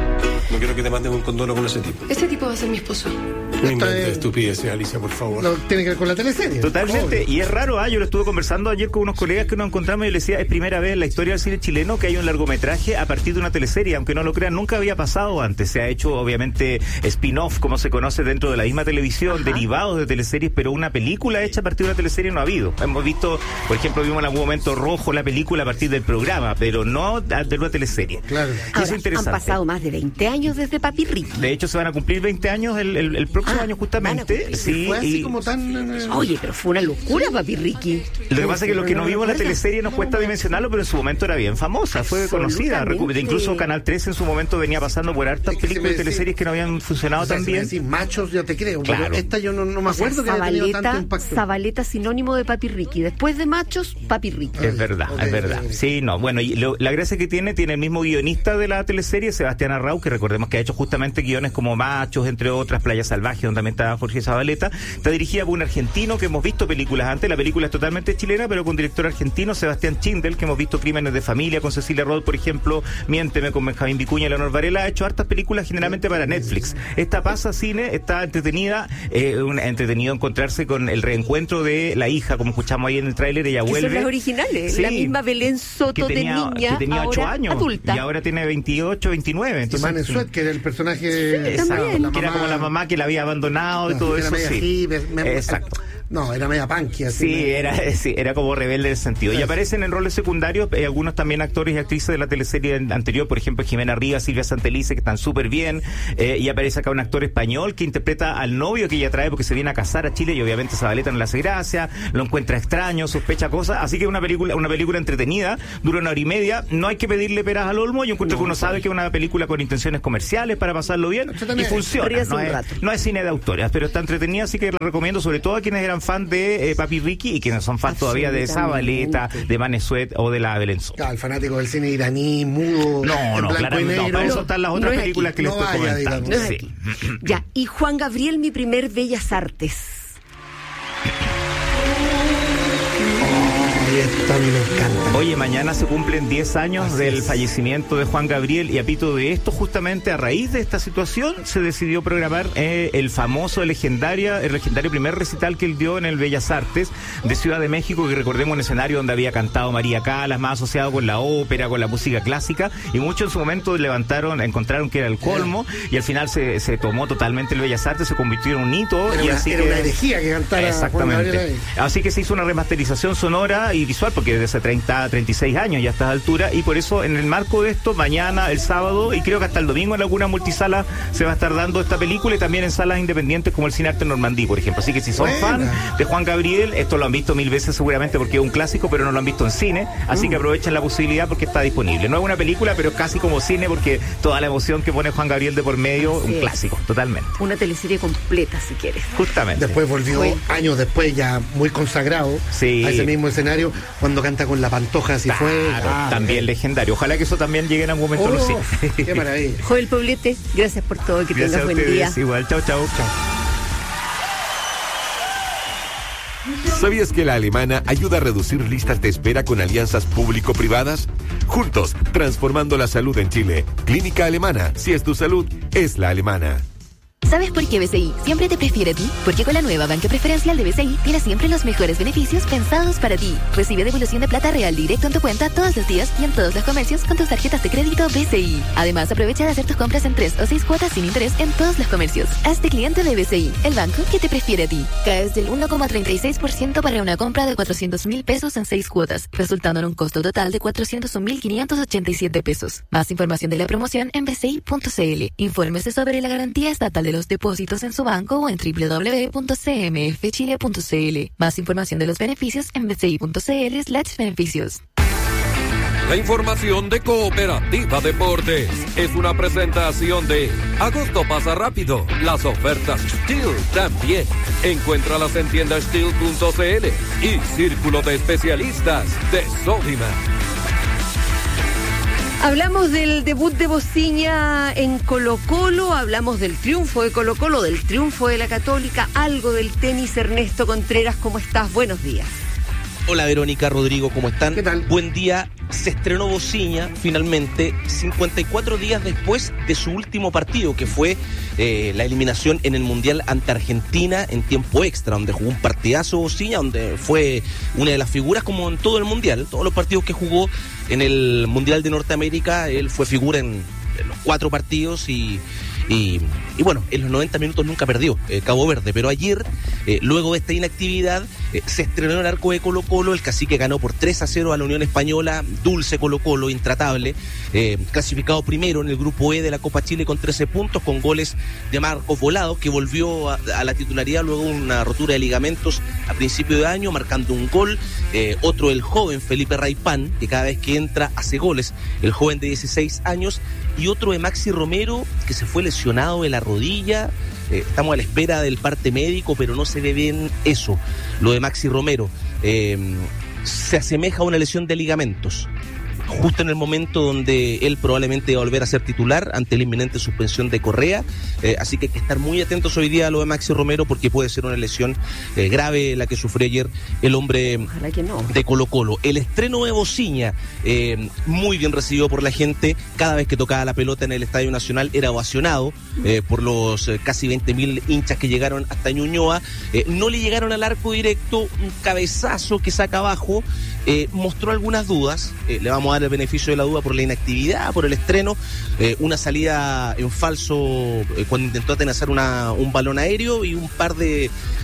No quiero que te mandes un condono con ese tipo. Ese tipo va a ser mi esposo. No inventes estupideces, Alicia, por favor. No, tiene que ver con la teleserie. Totalmente, obvio. Y es raro, ¿ah? Yo lo estuve conversando ayer con unos colegas que nos encontramos y yo les decía, es primera vez en la historia del cine chileno que hay un largometraje a partir de una teleserie, aunque no lo crean, nunca había pasado antes. Se ha hecho, obviamente, spin-off, como se conoce, dentro de la misma televisión, Ajá. derivados de teleseries, pero una película hecha a partir de una teleserie no ha habido. Hemos visto, por ejemplo, vimos en algún momento Rojo, la película a partir del programa, pero no de una teleserie. Claro. Ahora, es interesante. Han pasado más de veinte años desde Papi Ricky. De hecho, se van a cumplir veinte años el, el, el próximo ah, año justamente. Sí, fue así y... como tan... Oye, pero fue una locura, Papi Ricky. Lo que pasa es que lo que no vimos en la teleserie nos cuesta dimensionarlo, pero en su momento era bien famosa, fue conocida. Incluso Canal trece en su momento venía pasando por hartas es que películas y teleseries que no habían funcionado o sea, tan si bien. Decir, machos, ya te creo, claro. pero esta yo no, no me acuerdo o sea, que haya tenido Zabaleta, tanto impacto. Zabaleta sinónimo de Papi Ricky. Después de machos, Papi Ricky. Es verdad, okay, es verdad. Okay. Sí, no, bueno, y lo, la gracia que tiene, tiene el mismo guionista de la teleserie, Sebastián Arrau, que recordemos que ha hecho justamente guiones como Machos, entre otras, Playa Salvaje, donde también estaba Jorge Zabaleta. Está dirigida por un argentino que hemos visto películas antes. La película es totalmente chilena, pero con director argentino, Sebastián Chindel, que hemos visto Crímenes de Familia con Cecilia Roth, por ejemplo, Miénteme con Benjamín Vicuña y Leonor Varela. Ha hecho hartas películas generalmente para Netflix. Esta pasa cine, está entretenida, eh, un, entretenido encontrarse con el reencuentro de la hija, como escuchamos ahí en el tráiler, ella que vuelve. Son las originales, sí, la misma Belén Soto tenía, de niña, que tenía ocho ahora años adulta. Y ahora tiene veintiocho, veintinueve. Entonces, Manen Suet, que era el personaje... Sí, exacto, que era como la mamá que la había abandonado y todo eso. Sí. Así, me, me, exacto. No, era media punky. Así sí, media... era sí, era como rebelde en ese sentido. Y aparecen en roles secundarios eh, algunos también actores y actrices de la teleserie anterior, por ejemplo, Jimena Rivas, Silvia Santelice, que están súper bien. Eh, y aparece acá un actor español que interpreta al novio que ella trae porque se viene a casar a Chile y obviamente Zabaleta no le hace gracia, lo encuentra extraño, sospecha cosas. Así que una película, una película entretenida, dura una hora y media. No hay que pedirle peras al olmo. Yo encuentro no, que uno sabe que es una película con intenciones comerciales para pasarlo bien y funciona. No es, no es cine de autores, pero está entretenida, así que la recomiendo sobre todo a quienes eran fan de eh, Papi Ricky y quienes son fans todavía de Zabaleta, de Manesuet o de la Belenzo. Claro, el fanático del cine iraní, mudo. No, no, claramente no. Para eso están las otras no películas aquí, que no les estoy vaya, comentando. No sí. Ya, y Juan Gabriel, mi primer Bellas Artes. Esto a mí me encanta. Oye, mañana se cumplen diez años Así del es. fallecimiento de Juan Gabriel y a pito de esto, justamente a raíz de esta situación, se decidió programar eh, el famoso, el legendario, el legendario primer recital que él dio en el Bellas Artes de Ciudad de México, que recordemos un escenario donde había cantado María Calas, más asociado con la ópera, con la música clásica, y muchos en su momento levantaron, encontraron que era el colmo, y al final se, se tomó totalmente el Bellas Artes, se convirtió en un hito. Era, y una, así era que, una herejía que cantara exactamente. Juan Gabriel. Así que se hizo una remasterización sonora y visual, porque desde hace treinta, treinta y seis años ya a estas alturas, y por eso en el marco de esto, mañana, el sábado, y creo que hasta el domingo en alguna multisala se va a estar dando esta película, y también en salas independientes como el Cine Arte Normandí, por ejemplo. Así que si son fan de Juan Gabriel, esto lo han visto mil veces seguramente porque es un clásico, pero no lo han visto en cine, así mm. que aprovechen la posibilidad porque está disponible. No es una película, pero es casi como cine porque toda la emoción que pone Juan Gabriel de por medio, sí, un clásico, totalmente. Una teleserie completa, si quieres. Justamente. Después volvió, Fue. años después, ya muy consagrado, sí, a ese mismo escenario, cuando canta con la Pantoja, así claro, fue. Claro, también legendario. Ojalá que eso también llegue en algún momento oh, a los cines. Qué maravilla. Joel Poblete, gracias por todo, que gracias tengas buen día. Igual, chao, chao. Chao. ¿Sabías que la Alemana ayuda a reducir listas de espera con alianzas público-privadas? Juntos, transformando la salud en Chile. Clínica Alemana. Si es tu salud, es la Alemana. ¿Sabes por qué B C I siempre te prefiere a ti? Porque con la nueva banca preferencial de B C I tienes siempre los mejores beneficios pensados para ti. Recibe devolución de plata real directo en tu cuenta todos los días y en todos los comercios con tus tarjetas de crédito B C I. Además, aprovecha de hacer tus compras en tres o seis cuotas sin interés en todos los comercios. Hazte cliente de B C I, el banco que te prefiere a ti. Caes del uno coma treinta y seis por ciento para una compra de cuatrocientos mil pesos en seis cuotas, resultando en un costo total de cuatrocientos un mil quinientos ochenta y siete pesos. Más información de la promoción en b c i punto c l. Infórmese sobre la garantía estatal de los depósitos en su banco o en doble u doble u doble u punto c m f chile punto c l. Más información de los beneficios en b c i punto c l slash beneficios. La información de Cooperativa Deportes es una presentación de Agosto pasa rápido. Las ofertas Steel también. Encuéntralas en tienda steel punto c l y Círculo de Especialistas de Sodimac. Hablamos del debut de Bociña en Colo-Colo, hablamos del triunfo de Colo-Colo, del triunfo de la Católica, algo del tenis. Ernesto Contreras, ¿cómo estás? Buenos días. Hola Verónica, Rodrigo, ¿cómo están? ¿Qué tal? Buen día. Se estrenó Bociña finalmente cincuenta y cuatro días después de su último partido, que fue eh, la eliminación en el Mundial ante Argentina en tiempo extra, donde jugó un partidazo Bociña, donde fue una de las figuras como en todo el Mundial. Todos los partidos que jugó en el Mundial de Norteamérica, él fue figura en, en los cuatro partidos y... Y, y bueno, en los noventa minutos nunca perdió eh, Cabo Verde, pero ayer, eh, luego de esta inactividad, eh, se estrenó en el arco de Colo-Colo. El Cacique ganó por tres a cero a la Unión Española, dulce Colo-Colo, intratable, eh, clasificado primero en el grupo E de la Copa Chile con trece puntos, con goles de Marcos Volado, que volvió a, a la titularidad luego de una rotura de ligamentos a principio de año, marcando un gol, eh, otro el joven Felipe Raipán, que cada vez que entra hace goles, el joven de dieciséis años, y otro de Maxi Romero, que se fue lesionado de la rodilla. Eh, estamos a la espera del parte médico, pero no se ve bien eso, lo de Maxi Romero. Eh, se asemeja a una lesión de ligamentos, justo en el momento donde él probablemente va a volver a ser titular ante la inminente suspensión de Correa, eh, así que hay que estar muy atentos hoy día a lo de Maxi Romero, porque puede ser una lesión eh, grave la que sufrió ayer el hombre no. de Colo-Colo. El estreno de Bociña, eh, muy bien recibido por la gente. Cada vez que tocaba la pelota en el Estadio Nacional era ovacionado eh, por los eh, casi veinte mil hinchas que llegaron hasta Ñuñoa. Eh, no le llegaron al arco directo, un cabezazo que saca abajo. Eh, mostró algunas dudas, eh, le vamos a dar el beneficio de la duda por la inactividad, por el estreno, eh, una salida en falso eh, cuando intentó atenazar una, un balón aéreo y un par de,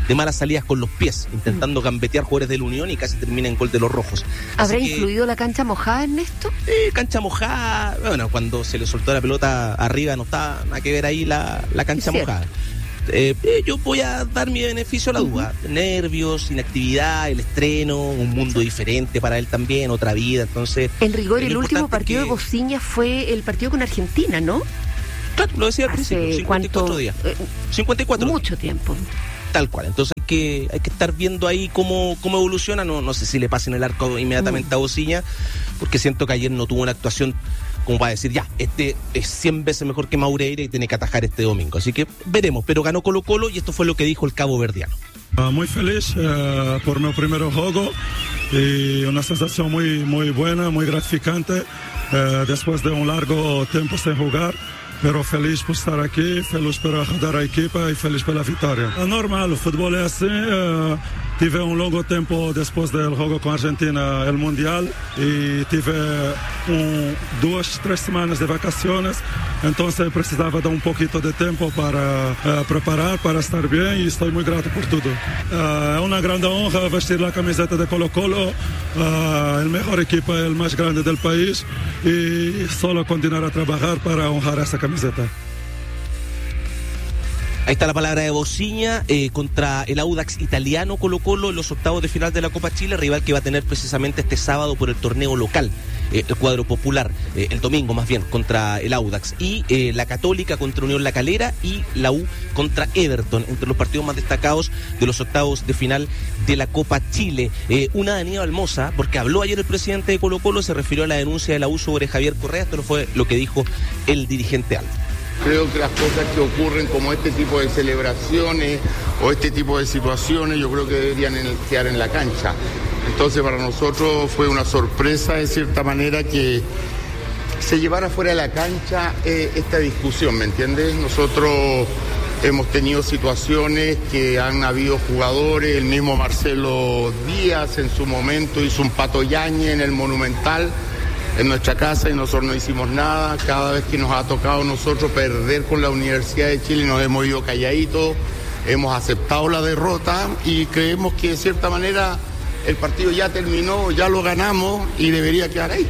de malas salidas con los pies, intentando gambetear jugadores de la Unión y casi termina en gol de los rojos. ¿Habrá Así influido que, la cancha mojada, Ernesto? Eh, cancha mojada, bueno, cuando se le soltó la pelota arriba no estaba nada que ver ahí la, la cancha mojada. Eh, eh, yo voy a dar mi beneficio a la duda. Uh-huh. Nervios, inactividad, el estreno, un mundo diferente para él también, otra vida. Entonces, en rigor, el último partido que... de Bociña fue el partido con Argentina, ¿no? Claro, lo decía al principio, cincuenta y cuatro días. Eh, cincuenta y cuatro Mucho tiempo. Tal cual. Entonces hay que, hay que estar viendo ahí cómo, cómo evoluciona. No, no sé si le pasen el arco inmediatamente uh. a Bociña, porque siento que ayer no tuvo una actuación como para decir, ya, este es cien veces mejor que Maureira y tiene que atajar este domingo. Así que veremos, pero ganó Colo Colo y esto fue lo que dijo el cabo verdiano. Uh, muy feliz uh, por mi primer juego y una sensación muy, muy buena, muy gratificante uh, después de un largo tiempo sin jugar. Pero feliz por estar aquí, feliz por ajudar a equipa y feliz por la victoria. Es normal, el fútbol es así. Uh, tive un largo tiempo después del juego con Argentina, el Mundial, y tive un, dos, tres semanas de vacaciones. Entonces precisaba de un poquito de tiempo para uh, preparar, para estar bien, y estoy muy grato por todo. Uh, es una gran honra vestir la camiseta de Colo Colo, uh, el mejor equipo, el más grande del país, y solo continuar a trabajar para honrar esa camiseta. Ahí está la palabra de Bociña eh, contra el Audax italiano Colo Colo en los octavos de final de la Copa Chile, rival que va a tener precisamente este sábado por el torneo local, eh, el cuadro popular, eh, el domingo más bien, contra el Audax, y eh, la Católica contra Unión La Calera y la U contra Everton, entre los partidos más destacados de los octavos de final de la Copa Chile. Eh, una de Aníbal Mosa, porque habló ayer el presidente de Colo Colo, se refirió a la denuncia de la U sobre Javier Correa. Esto fue lo que dijo el dirigente Aldo. Creo que las cosas que ocurren como este tipo de celebraciones o este tipo de situaciones yo creo que deberían quedar en la cancha. Entonces para nosotros fue una sorpresa de cierta manera que se llevara fuera de la cancha eh, esta discusión, ¿me entiendes? Nosotros hemos tenido situaciones que han habido jugadores, el mismo Marcelo Díaz en su momento hizo un Pato Yañez en el Monumental, en nuestra casa, y nosotros no hicimos nada. Cada vez que nos ha tocado a nosotros perder con la Universidad de Chile nos hemos ido calladitos, hemos aceptado la derrota y creemos que de cierta manera el partido ya terminó, ya lo ganamos y debería quedar ahí.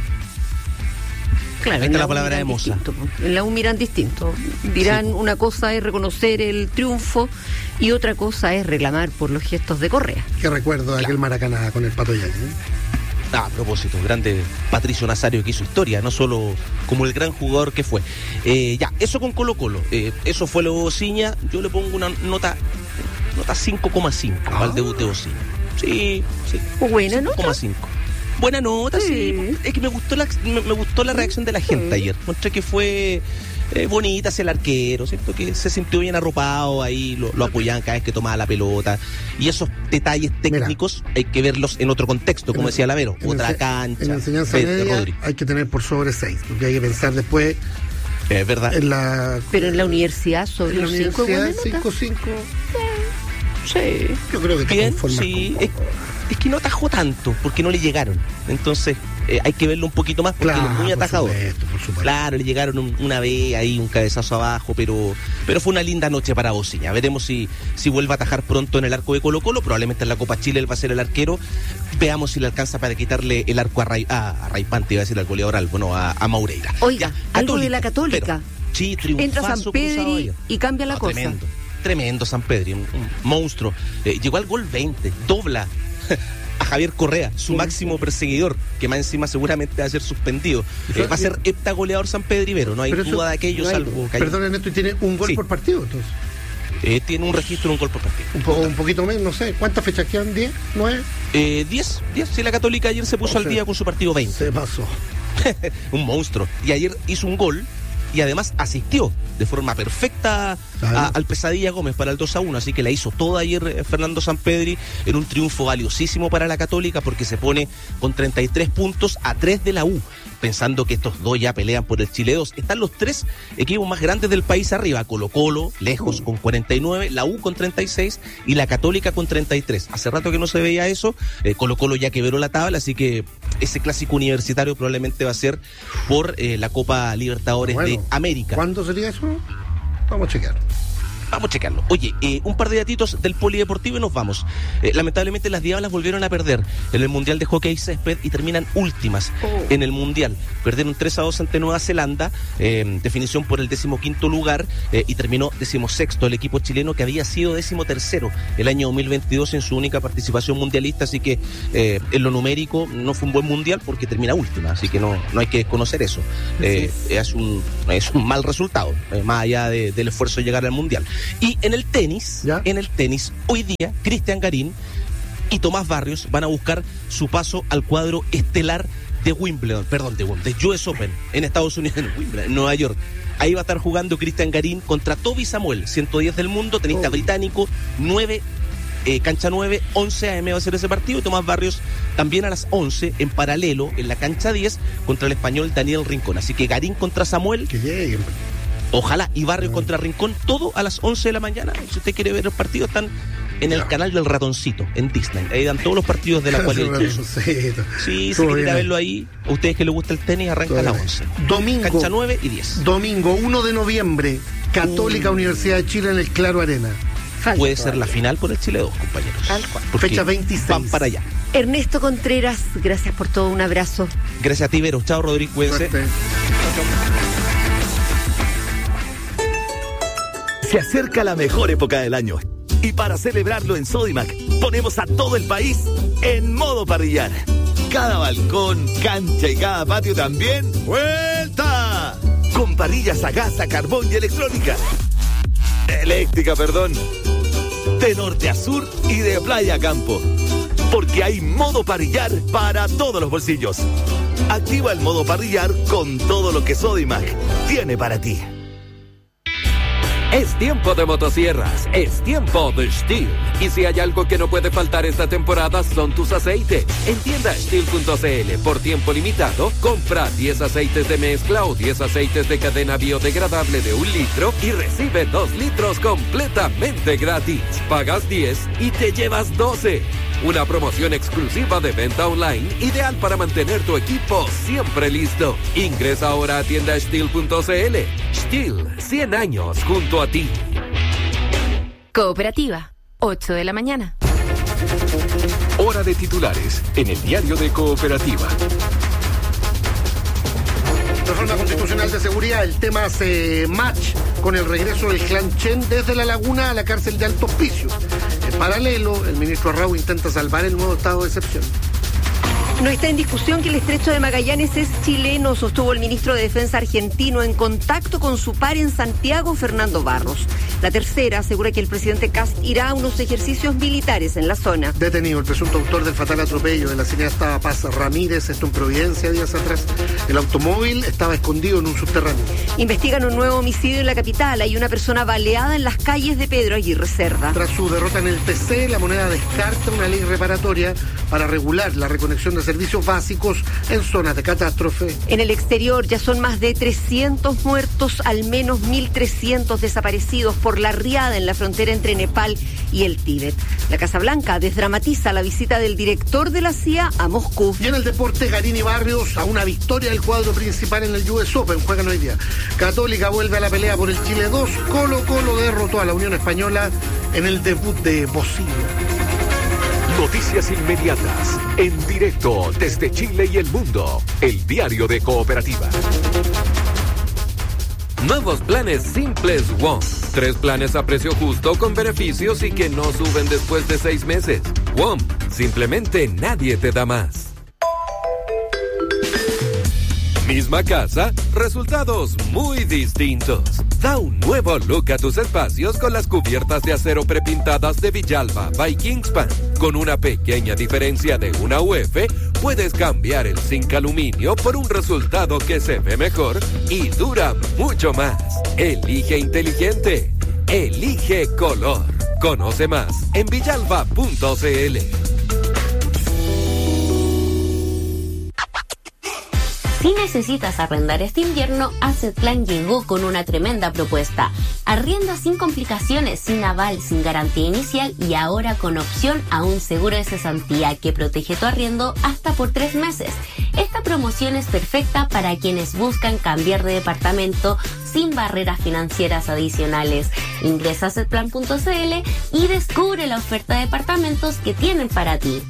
Claro, esta es la palabra de Mosa. En la U miran distinto. Dirán, sí, una cosa es reconocer el triunfo y otra cosa es reclamar por los gestos de Correa. Que recuerdo de aquel Maracaná con el Pato Yañez, ¿eh? Ah, a propósito, grande Patricio Nazario que hizo historia, no solo como el gran jugador que fue. Eh, ya, eso con Colo Colo, eh, eso fue lo de Bociña. Yo le pongo una nota nota cinco coma cinco ah. al debut de Bociña. Sí, sí. Buena nota. cinco coma cinco. Buena nota, sí. sí. Es que me gustó la me, me gustó la reacción de la gente sí. ayer. Encontré que fue eh, bonita hacia el arquero, ¿cierto? Que se sintió bien arropado ahí, lo, lo apoyaban cada vez que tomaba la pelota. Y esos detalles técnicos Mira, hay que verlos en otro contexto, como decía Lavero. Otra cancha. En la enseñanza media hay que tener por sobre seis, porque hay que pensar después. Es verdad. En la, Pero en la universidad sobre en la cinco universidad cinco cinco. Sí. Yo creo que bien, sí. Es, es que no atajó tanto, porque no le llegaron. Entonces, eh, hay que verlo un poquito más, porque claro, es muy atajador. Por supuesto, por supuesto. Claro, le llegaron un, una vez ahí, un cabezazo abajo, pero pero fue una linda noche para Bociña. Veremos si, si vuelve a atajar pronto en el arco de Colo Colo. Probablemente en la Copa Chile él va a ser el arquero. Veamos si le alcanza para quitarle el arco a, Ray, a, a Raipante, iba a decir al goleador al, bueno, a, a Maureira. Oiga, ya, algo Católica, de la Católica. Pero, sí, triunfazo. Entra San Pedri y cambia la no, cosa. Tremendo, tremendo San Pedri, un, un monstruo. Eh, llegó al gol veinte, dobla a Javier Correa, su máximo perseguidor, que más encima seguramente va a ser suspendido. Eh, va a ser heptagoleador San Pedro Rivero, no hay Pero duda eso, de aquello, no hay, salvo que perdón, Ernesto, ¿y tiene un gol sí. por partido entonces? Eh, tiene un registro de un gol por partido. Un, po, un poquito menos, no sé. ¿Cuántas fechas quedan? ¿diez? ¿nueve? Eh, diez, diez. Sí, la Católica ayer se puso o sea, al día con su partido veinte. Se pasó. Un monstruo. Y ayer hizo un gol y además asistió de forma perfecta a, al Pesadilla Gómez para el dos a uno, así que la hizo toda ayer eh, Fernando Sampedri en un triunfo valiosísimo para la Católica, porque se pone con treinta y tres puntos a tres de la U, pensando que estos dos ya pelean por el Chile dos. Están los tres equipos más grandes del país arriba: Colo Colo, lejos, con cuarenta y nueve, la U con treinta y seis y la Católica con treinta y tres. Hace rato que no se veía eso. eh, Colo Colo ya quebró la tabla, así que ese clásico universitario probablemente va a ser por eh, la Copa Libertadores bueno, de América. ¿Cuándo sería eso? Vamos a chequear. Vamos a checarlo. Oye, eh, un par de datitos del polideportivo y nos vamos. Eh, lamentablemente las Diablas volvieron a perder en el Mundial de Hockey Césped y terminan últimas oh. en el Mundial. Perdieron tres a dos ante Nueva Zelanda, eh, definición por el decimoquinto lugar, eh, y terminó decimosexto el equipo chileno, que había sido decimotercero el año dos mil veintidós en su única participación mundialista, así que eh, en lo numérico no fue un buen Mundial porque termina última, así que no, no hay que desconocer eso. Eh, es, un, es un mal resultado, eh, más allá de, del esfuerzo de llegar al Mundial. Y en el tenis, ¿Ya? en el tenis, hoy día, Cristian Garín y Tomás Barrios van a buscar su paso al cuadro estelar de Wimbledon, perdón, de Wimbledon, de U S Open, en Estados Unidos, en Wimbledon, en Nueva York. Ahí va a estar jugando Cristian Garín contra Toby Samuel, ciento diez del mundo, tenista oh. británico, nueve, eh, cancha nueve, once a eme va a ser ese partido, y Tomás Barrios también a las once, en paralelo, en la cancha diez, contra el español Daniel Rincón. Así que Garín contra Samuel. Que llegue. Ojalá, y Barrio contra Rincón, todo a las once de la mañana. Si usted quiere ver los partidos, están en el canal del Ratoncito, en Disney. Ahí dan todos los partidos de la cual. Sí, si quiere ir a verlo ahí, a ustedes que les gusta el tenis, arranca a las once. Domingo. Cancha nueve y diez. Domingo uno de noviembre, Católica uh. Universidad de Chile en el Claro Arena. Falta Puede ser la final por el Chile dos, compañeros. Tal cual. Fecha veintiséis. Van para allá. Ernesto Contreras, gracias por todo, un abrazo. Gracias a ti, Vero. Chao, Rodrigo, cuídense. Se acerca la mejor época del año. Y para celebrarlo en Sodimac, ponemos a todo el país en modo parrillar. Cada balcón, cancha y cada patio también, ¡vuelta! Con parrillas a gas, a carbón y electrónica. Eléctrica, perdón. De norte a sur y de playa a campo. Porque hay modo parrillar para todos los bolsillos. Activa el modo parrillar con todo lo que Sodimac tiene para ti. Es tiempo de motosierras, es tiempo de Stihl. Y si hay algo que no puede faltar esta temporada son tus aceites. En tienda Stihl punto c l, por tiempo limitado, compra diez aceites de mezcla o diez aceites de cadena biodegradable de un litro y recibe dos litros completamente gratis. Pagas diez y te llevas doce. Una promoción exclusiva de venta online, ideal para mantener tu equipo siempre listo. Ingresa ahora a tienda Stihl punto c l. Stihl, cien años junto a ti. Cooperativa, ocho de la mañana. Hora de titulares en el diario de Cooperativa. Reforma constitucional de seguridad, el tema hace match con el regreso del clan Chen desde la laguna a la cárcel de Alto Hospicio. En paralelo, el ministro Arrau intenta salvar el nuevo estado de excepción. No está en discusión que el estrecho de Magallanes es chileno, sostuvo el ministro de Defensa argentino en contacto con su par en Santiago, Fernando Barros. La tercera asegura que el presidente Kast irá a unos ejercicios militares en la zona. Detenido el presunto autor del fatal atropello de la cineasta Paz Ramírez, esto en Providencia, días atrás. El automóvil estaba escondido en un subterráneo. Investigan un nuevo homicidio en la capital. Hay una persona baleada en las calles de Pedro Aguirre Cerda. Tras su derrota en el P C, la moneda descarta una ley reparatoria para regular la reconexión de servicios básicos en zonas de catástrofe. En el exterior ya son más de trescientos muertos, al menos mil trescientos desaparecidos por la riada en la frontera entre Nepal y el Tíbet. La Casa Blanca desdramatiza la visita del director de la C I A a Moscú. Y en el deporte, Garín y Barrios a una victoria del cuadro principal en el U S Open. Juegan hoy día. Católica vuelve a la pelea por el Chile dos. Colo Colo derrotó a la Unión Española en el debut de Bocilla. Noticias inmediatas, en directo desde Chile y el mundo. El diario de Cooperativa. Nuevos planes simples WOM. Tres planes a precio justo con beneficios y que no suben después de seis meses. WOM, simplemente nadie te da más. Misma casa, resultados muy distintos. Da un nuevo look a tus espacios con las cubiertas de acero prepintadas de Villalba by Kingspan. Con una pequeña diferencia de una U F, puedes cambiar el zinc aluminio por un resultado que se ve mejor y dura mucho más. Elige inteligente. Elige color. Conoce más en villalba punto c l. Si necesitas arrendar este invierno, Assetplan llegó con una tremenda propuesta. Arrienda sin complicaciones, sin aval, sin garantía inicial y ahora con opción a un seguro de cesantía que protege tu arriendo hasta por tres meses. Esta promoción es perfecta para quienes buscan cambiar de departamento sin barreras financieras adicionales. Ingresa a assetplan punto c l y descubre la oferta de departamentos que tienen para ti.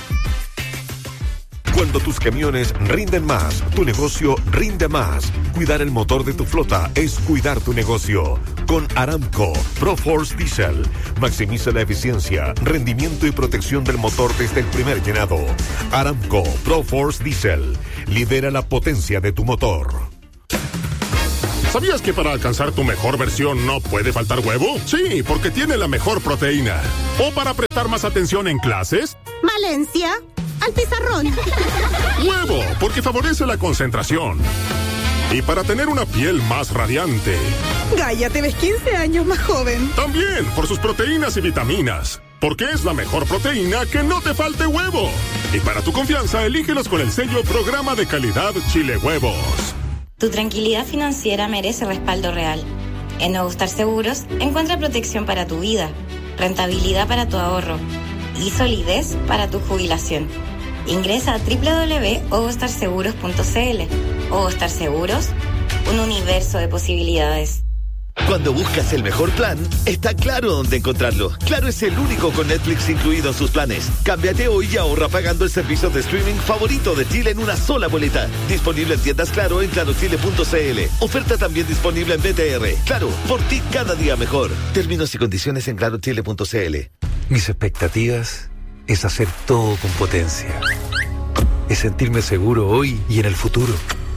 Cuando tus camiones rinden más, tu negocio rinde más. Cuidar el motor de tu flota es cuidar tu negocio. Con Aramco ProForce Diesel, maximiza la eficiencia, rendimiento y protección del motor desde el primer llenado. Aramco ProForce Diesel, lidera la potencia de tu motor. ¿Sabías que para alcanzar tu mejor versión no puede faltar huevo? Sí, porque tiene la mejor proteína. ¿O para prestar más atención en clases? Valencia, al pizarrón. Huevo, porque favorece la concentración. Y para tener una piel más radiante. Gaia, te ves quince años más joven. También, por sus proteínas y vitaminas. Porque es la mejor proteína que no te falte huevo. Y para tu confianza, elígelos con el sello Programa de Calidad Chile Huevos. Tu tranquilidad financiera merece respaldo real. En Nuevo Star Seguros, encuentra protección para tu vida, rentabilidad para tu ahorro y solidez para tu jubilación. Ingresa a doble u doble u doble u punto ovostar seguros punto c l. Ovostar Seguros, un universo de posibilidades. Cuando buscas el mejor plan, está Claro dónde encontrarlo. Claro es el único con Netflix incluido en sus planes. Cámbiate hoy y ahorra pagando el servicio de streaming favorito de Chile en una sola boleta. Disponible en tiendas Claro en claro chile punto c l. Oferta también disponible en B T R. Claro, por ti cada día mejor. Términos y condiciones en claro chile punto c l. Mis expectativas es hacer todo con potencia. Es sentirme seguro hoy y en el futuro.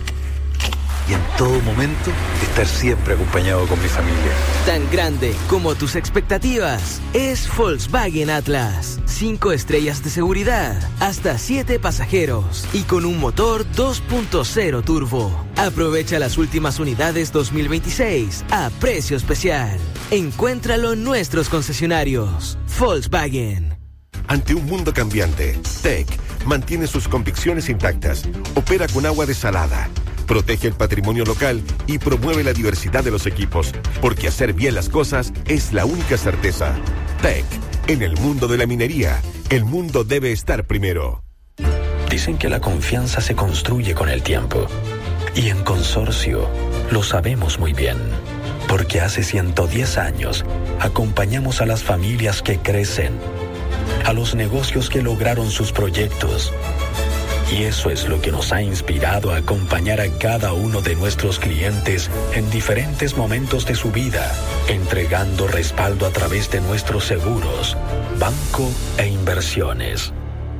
Y en todo momento, estar siempre acompañado con mi familia. Tan grande como tus expectativas es Volkswagen Atlas. Cinco estrellas de seguridad, hasta siete pasajeros y con un motor dos punto cero turbo. Aprovecha las últimas unidades dos mil veintiséis a precio especial. Encuéntralo en nuestros concesionarios. Volkswagen. Ante un mundo cambiante, T E C mantiene sus convicciones intactas, opera con agua desalada, protege el patrimonio local y promueve la diversidad de los equipos, porque hacer bien las cosas es la única certeza. T E C, en el mundo de la minería, el mundo debe estar primero. Dicen que la confianza se construye con el tiempo. Y en Consorcio lo sabemos muy bien, porque hace ciento diez años acompañamos a las familias que crecen, a los negocios que lograron sus proyectos. Y eso es lo que nos ha inspirado a acompañar a cada uno de nuestros clientes en diferentes momentos de su vida, entregando respaldo a través de nuestros seguros, banco e inversiones.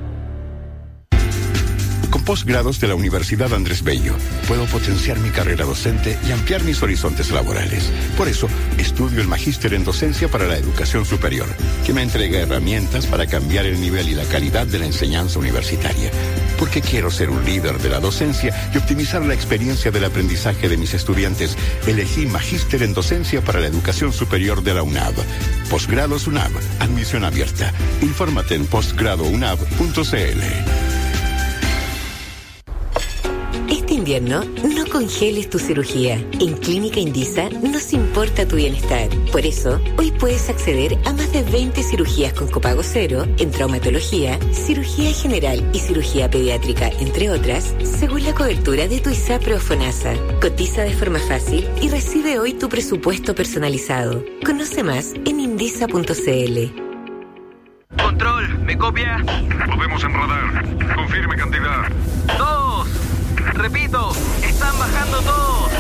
Con posgrados de la Universidad Andrés Bello, puedo potenciar mi carrera docente y ampliar mis horizontes laborales. Por eso, estudio el Magíster en Docencia para la Educación Superior, que me entrega herramientas para cambiar el nivel y la calidad de la enseñanza universitaria. Porque quiero ser un líder de la docencia y optimizar la experiencia del aprendizaje de mis estudiantes, elegí Magíster en Docencia para la Educación Superior de la UNAV. Posgrados UNAV, admisión abierta. Infórmate en postgrado unav punto c l. Este invierno, no congeles tu cirugía. En Clínica Indisa nos importa tu bienestar. Por eso, hoy puedes acceder a más de veinte cirugías con copago cero en traumatología, cirugía general y cirugía pediátrica, entre otras, según la cobertura de tu ISAPRE o FONASA. Cotiza de forma fácil y recibe hoy tu presupuesto personalizado. Conoce más en indisa punto c l. Control, ¿me copia? Lo vemos en radar. Confirme cantidad. Dos. Repito, están bajando todos.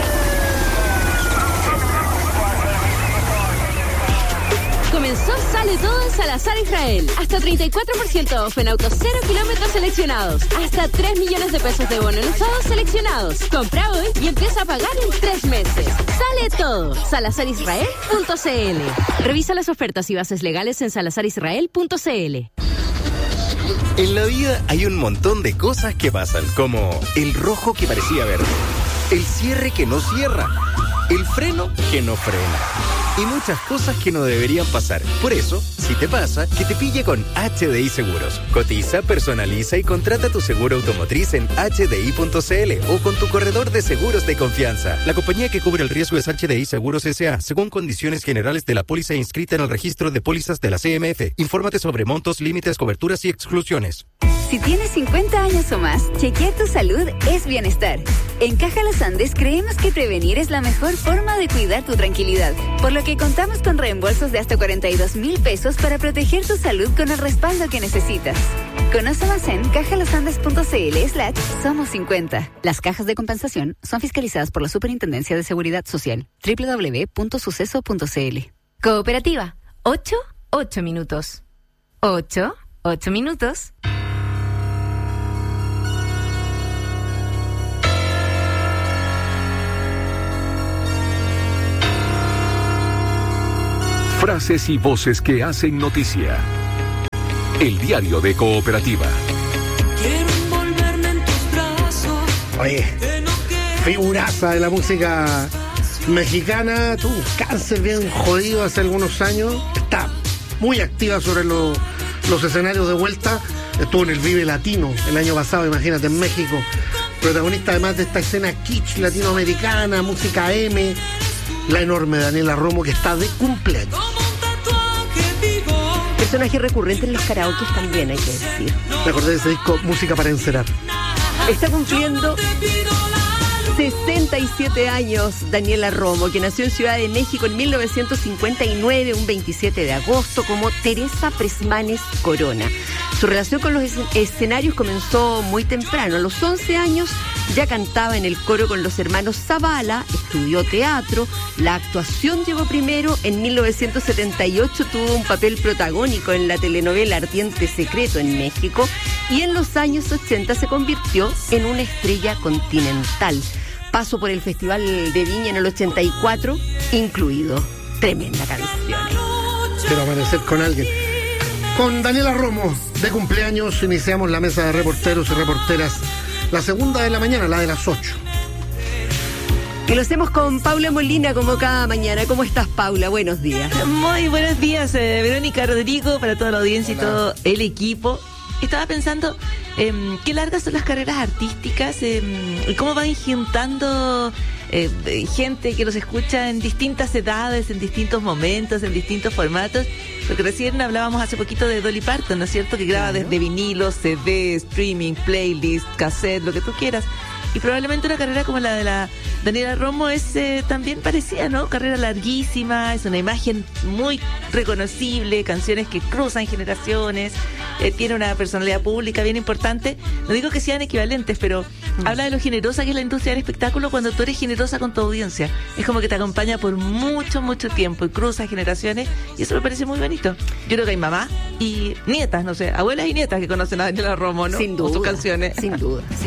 Comenzó Sale Todo en Salazar Israel. Hasta treinta y cuatro por ciento off en autos cero kilómetros seleccionados. Hasta tres millones de pesos de bono en usados seleccionados. Compra hoy y empieza a pagar en tres meses. Sale Todo. salazar israel punto c l. Revisa las ofertas y bases legales en salazar israel punto c l. En la vida hay un montón de cosas que pasan, como el rojo que parecía verde, el cierre que no cierra, el freno que no frena. y muchas cosas que no deberían pasar. Por eso, si te pasa, que te pille con H D I Seguros. Cotiza, personaliza y contrata tu seguro automotriz en H D I punto C L o con tu corredor de seguros de confianza. La compañía que cubre el riesgo es H D I Seguros S A, según condiciones generales de la póliza inscrita en el registro de pólizas de la C M F. Infórmate sobre montos, límites, coberturas y exclusiones. Si tienes cincuenta años o más, chequear tu salud es bienestar. En Caja Los Andes creemos que prevenir es la mejor forma de cuidar tu tranquilidad, por lo que contamos con reembolsos de hasta cuarenta y dos mil pesos para proteger tu salud con el respaldo que necesitas. Conoce más en cajalosandes.cl slash somos cincuenta. Las cajas de compensación son fiscalizadas por la Superintendencia de Seguridad Social. doble u doble u doble u punto suceso punto c l. Cooperativa. ocho, ocho minutos. ocho, ocho minutos. Frases y voces que hacen noticia. El diario de Cooperativa. Quiero envolverme en tus brazos. Oye, figuraza de la música mexicana, tuvo un cáncer bien jodido hace algunos años, está muy activa sobre lo, los escenarios de vuelta, estuvo en el Vive Latino el año pasado, imagínate, en México, protagonista además de esta escena kitsch latinoamericana, música M, la enorme Daniela Romo, que está de cumpleaños. Personaje recurrente en los karaokes también, hay que decir. Me acordé de ese disco, Música para Encerar. Está cumpliendo sesenta y siete años Daniela Romo, que nació en Ciudad de México en mil novecientos cincuenta y nueve, un veintisiete de agosto, como Teresa Presmanes Corona. Su relación con los escenarios comenzó muy temprano. A los once años ya cantaba en el coro con los hermanos Zavala, estudió teatro, la actuación llegó primero. En mil novecientos setenta y ocho tuvo un papel protagónico en la telenovela Ardiente Secreto en México, y en los años ochenta se convirtió en una estrella continental. Paso por el Festival de Viña en el ochenta y cuatro, incluido. Tremenda canción. Quiero amanecer con alguien. Con Daniela Romo, de cumpleaños, iniciamos la mesa de reporteros y reporteras. La segunda de la mañana, la de las ocho. Y lo hacemos con Paula Molina, como cada mañana. ¿Cómo estás, Paula? Buenos días. Muy buenos días, eh, Verónica, Rodrigo, para toda la audiencia y todo el equipo. Estaba pensando eh, qué largas son las carreras artísticas eh, y cómo van juntando eh, gente que los escucha en distintas edades, en distintos momentos, en distintos formatos. Porque recién hablábamos hace poquito de Dolly Parton, ¿no es cierto? Que graba desde vinilos, C D, streaming, playlist, cassette, lo que tú quieras. Y probablemente una carrera como la de la Daniela Romo es eh, también parecida, ¿no? Carrera larguísima, es una imagen muy reconocible, canciones que cruzan generaciones, eh, tiene una personalidad pública bien importante. No digo que sean equivalentes, pero mm. habla de lo generosa que es la industria del espectáculo cuando tú eres generosa con tu audiencia. Es como que te acompaña por mucho, mucho tiempo y cruza generaciones, y eso me parece muy bonito. Yo creo que hay mamás y nietas, no sé, abuelas y nietas que conocen a Daniela Romo, ¿no? Sin duda. Con sus canciones. Sin duda, sí.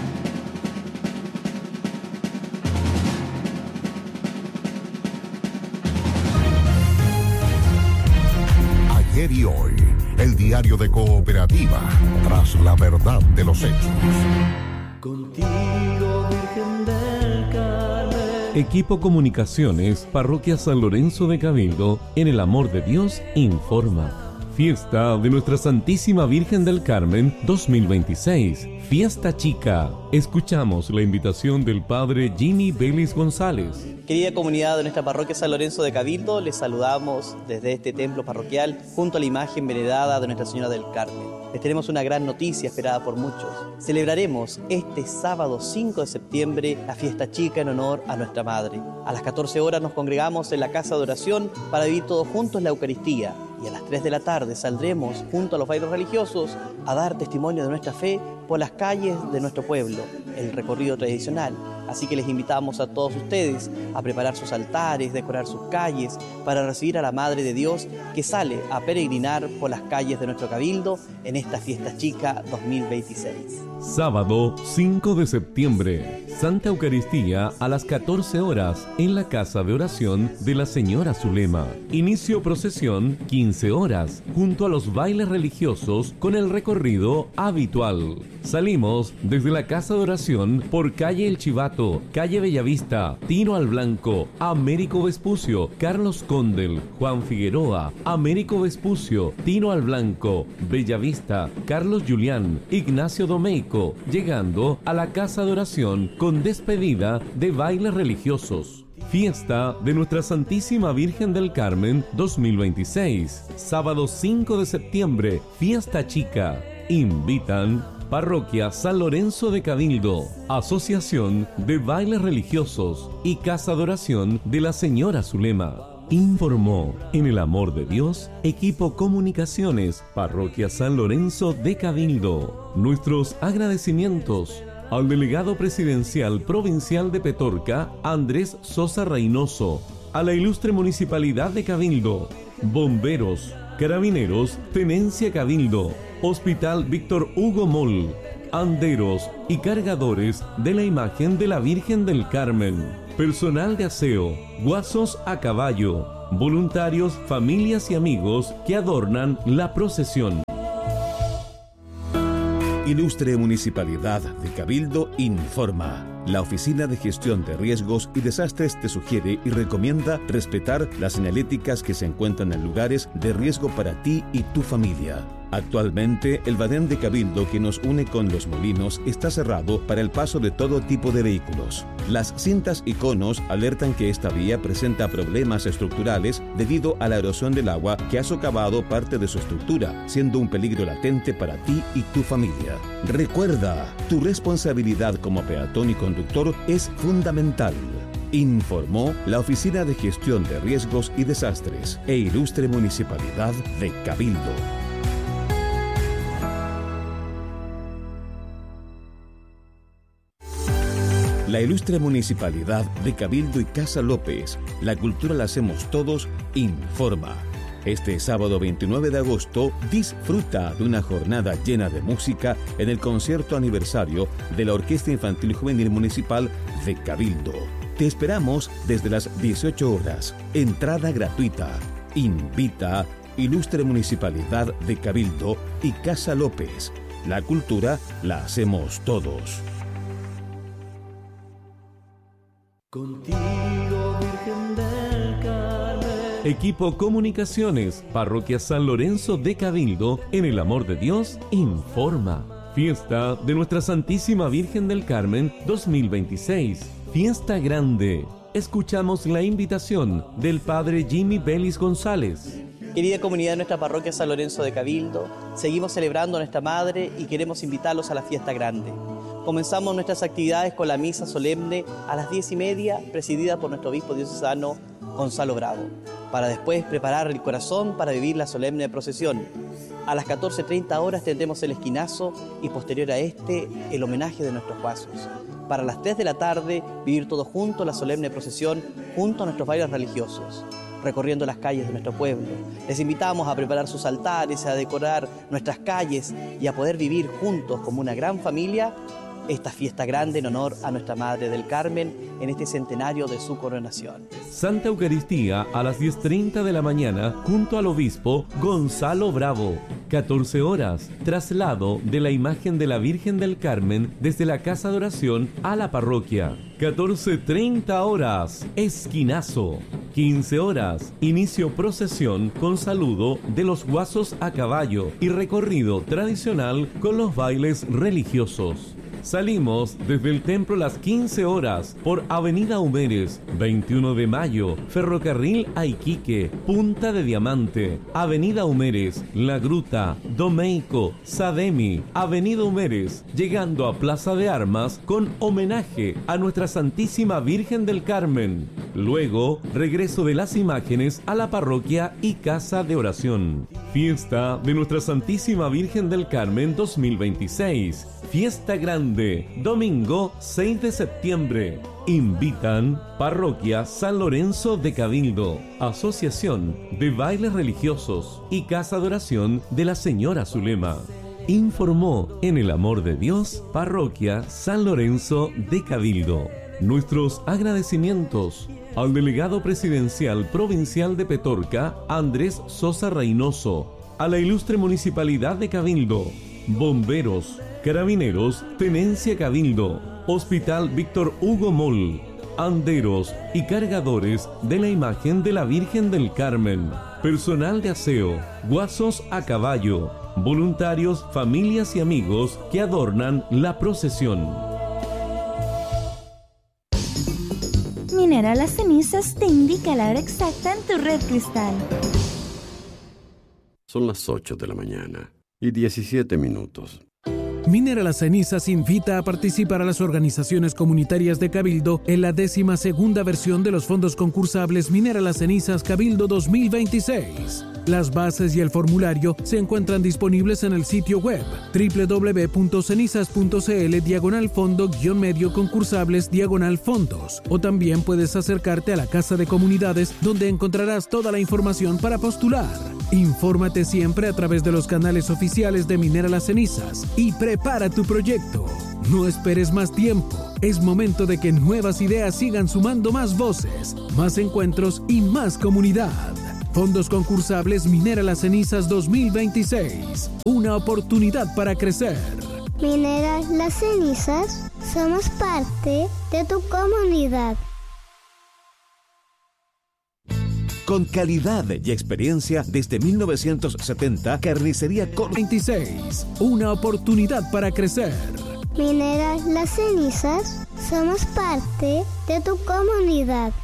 Ayer y hoy, el diario de Cooperativa, tras la verdad de los hechos. Contigo, Virgen del Carmen. Equipo Comunicaciones, Parroquia San Lorenzo de Cabildo, en el amor de Dios, informa. Fiesta de Nuestra Santísima Virgen del Carmen dos mil veintiséis. Fiesta Chica. Escuchamos la invitación del Padre Jimmy Vélez González. Querida comunidad de nuestra parroquia San Lorenzo de Cabildo, les saludamos desde este templo parroquial junto a la imagen venerada de Nuestra Señora del Carmen. Les tenemos una gran noticia esperada por muchos. Celebraremos este sábado cinco de septiembre la fiesta chica en honor a nuestra Madre. A las catorce horas nos congregamos en la casa de oración para vivir todos juntos la Eucaristía, y a las tres de la tarde saldremos junto a los bailes religiosos a dar testimonio de nuestra fe por las calles de nuestro pueblo, el recorrido tradicional. Así que les invitamos a todos ustedes a preparar sus altares, decorar sus calles, para recibir a la Madre de Dios que sale a peregrinar por las calles de nuestro cabildo en esta fiesta chica dos mil veintiséis. Sábado cinco de septiembre, Santa Eucaristía a las catorce horas en la Casa de Oración de la Señora Zulema. Inicio procesión quince horas, junto a los bailes religiosos con el recorrido habitual. Salimos desde la Casa de Oración por calle El Chivato Pato, Calle Bellavista, Tino al Blanco, Américo Vespucio, Carlos Condel, Juan Figueroa, Américo Vespucio, Tino al Blanco, Bellavista, Carlos Julián, Ignacio Domeico, llegando a la casa de oración con despedida de bailes religiosos. Fiesta de Nuestra Santísima Virgen del Carmen dos mil veintiséis. Sábado cinco de septiembre, fiesta chica. Invitan Parroquia San Lorenzo de Cabildo, Asociación de Bailes Religiosos y Casa de Oración de la Señora Zulema. Informó en el amor de Dios, Equipo Comunicaciones, Parroquia San Lorenzo de Cabildo. Nuestros agradecimientos al delegado presidencial provincial de Petorca, Andrés Sosa Reynoso, a la ilustre Municipalidad de Cabildo, bomberos, carabineros, Tenencia Cabildo, Hospital Víctor Hugo Moll, anderos y cargadores de la imagen de la Virgen del Carmen, personal de aseo, guasos a caballo, voluntarios, familias y amigos que adornan la procesión. Ilustre Municipalidad de Cabildo informa. La Oficina de Gestión de Riesgos y Desastres te sugiere y recomienda respetar las señaléticas que se encuentran en lugares de riesgo para ti y tu familia. Actualmente, el Badén de Cabildo que nos une con Los Molinos está cerrado para el paso de todo tipo de vehículos. Las cintas y conos alertan que esta vía presenta problemas estructurales debido a la erosión del agua que ha socavado parte de su estructura, siendo un peligro latente para ti y tu familia. Recuerda, tu responsabilidad como peatón y conductor es fundamental. Informó la Oficina de Gestión de Riesgos y Desastres e Ilustre Municipalidad de Cabildo. La Ilustre Municipalidad de Cabildo y Casa López, la cultura la hacemos todos, informa. Este sábado veintinueve de agosto, disfruta de una jornada llena de música en el concierto aniversario de la Orquesta Infantil Juvenil Municipal de Cabildo. Te esperamos desde las dieciocho horas. Entrada gratuita. Invita Ilustre Municipalidad de Cabildo y Casa López. La cultura la hacemos todos. Contigo, Virgen del Carmen. Equipo Comunicaciones, Parroquia San Lorenzo de Cabildo, en el amor de Dios, informa. Fiesta de Nuestra Santísima Virgen del Carmen dos mil veintiséis. Fiesta grande. Escuchamos la invitación del Padre Jimmy Belis González. Querida comunidad de nuestra parroquia San Lorenzo de Cabildo, seguimos celebrando a nuestra Madre y queremos invitarlos a la fiesta grande. Comenzamos nuestras actividades con la misa solemne a las diez y media, presidida por nuestro obispo diocesano Gonzalo Bravo, para después preparar el corazón para vivir la solemne procesión. A las catorce treinta horas tendremos el esquinazo y posterior a este el homenaje de nuestros pasos. Para las tres de la tarde vivir todos juntos la solemne procesión junto a nuestros bailes religiosos, recorriendo las calles de nuestro pueblo. Les invitamos a preparar sus altares, a decorar nuestras calles y a poder vivir juntos como una gran familia esta fiesta grande en honor a nuestra Madre del Carmen en este centenario de su coronación. Santa Eucaristía a las diez treinta de la mañana junto al obispo Gonzalo Bravo. catorce horas, traslado de la imagen de la Virgen del Carmen desde la casa de oración a la parroquia. catorce treinta horas, esquinazo. quince horas, inicio procesión con saludo de los guasos a caballo y recorrido tradicional con los bailes religiosos. Salimos desde el templo a las quince horas por Avenida Humeres, veintiuno de mayo, Ferrocarril a Iquique, Punta de Diamante, Avenida Humeres, La Gruta, Domeico, Sademi, Avenida Humeres, llegando a Plaza de Armas con homenaje a Nuestra Santísima Virgen del Carmen. Luego, regreso de las imágenes a la parroquia y casa de oración. Fiesta de Nuestra Santísima Virgen del Carmen dos mil veintiséis. Fiesta grande, domingo seis de septiembre. Invitan Parroquia San Lorenzo de Cabildo, Asociación de Bailes Religiosos y Casa de Oración de la Señora Zulema. Informó en el amor de Dios, Parroquia San Lorenzo de Cabildo. Nuestros agradecimientos al delegado presidencial provincial de Petorca, Andrés Sosa Reynoso, a la ilustre Municipalidad de Cabildo, bomberos, carabineros, Tenencia Cabildo, Hospital Víctor Hugo Moll, anderos y cargadores de la imagen de la Virgen del Carmen, personal de aseo, guasos a caballo, voluntarios, familias y amigos que adornan la procesión. Minera Las Cenizas te indica la hora exacta en tu red Cristal. Son las ocho de la mañana y diecisiete minutos. Minera Las Cenizas invita a participar a las organizaciones comunitarias de Cabildo en la décima segunda versión de los fondos concursables Minera Las Cenizas Cabildo dos mil veintiséis. Las bases y el formulario se encuentran disponibles en el sitio web doble u doble u doble u punto cenizas punto c l diagonal fondo guión medio concursables diagonal fondos, o también puedes acercarte a la Casa de Comunidades donde encontrarás toda la información para postular. Infórmate siempre a través de los canales oficiales de Minera Las Cenizas y prepara tu proyecto. No esperes más tiempo. Es momento de que nuevas ideas sigan sumando más voces, más encuentros y más comunidad. Fondos concursables Minera Las Cenizas dos mil veintiséis. Una oportunidad para crecer. Minera Las Cenizas, somos parte de tu comunidad. Con calidad y experiencia desde mil novecientos setenta, Carnicería Col veintiséis. Una oportunidad para crecer. Minera Las Cenizas, somos parte de tu comunidad.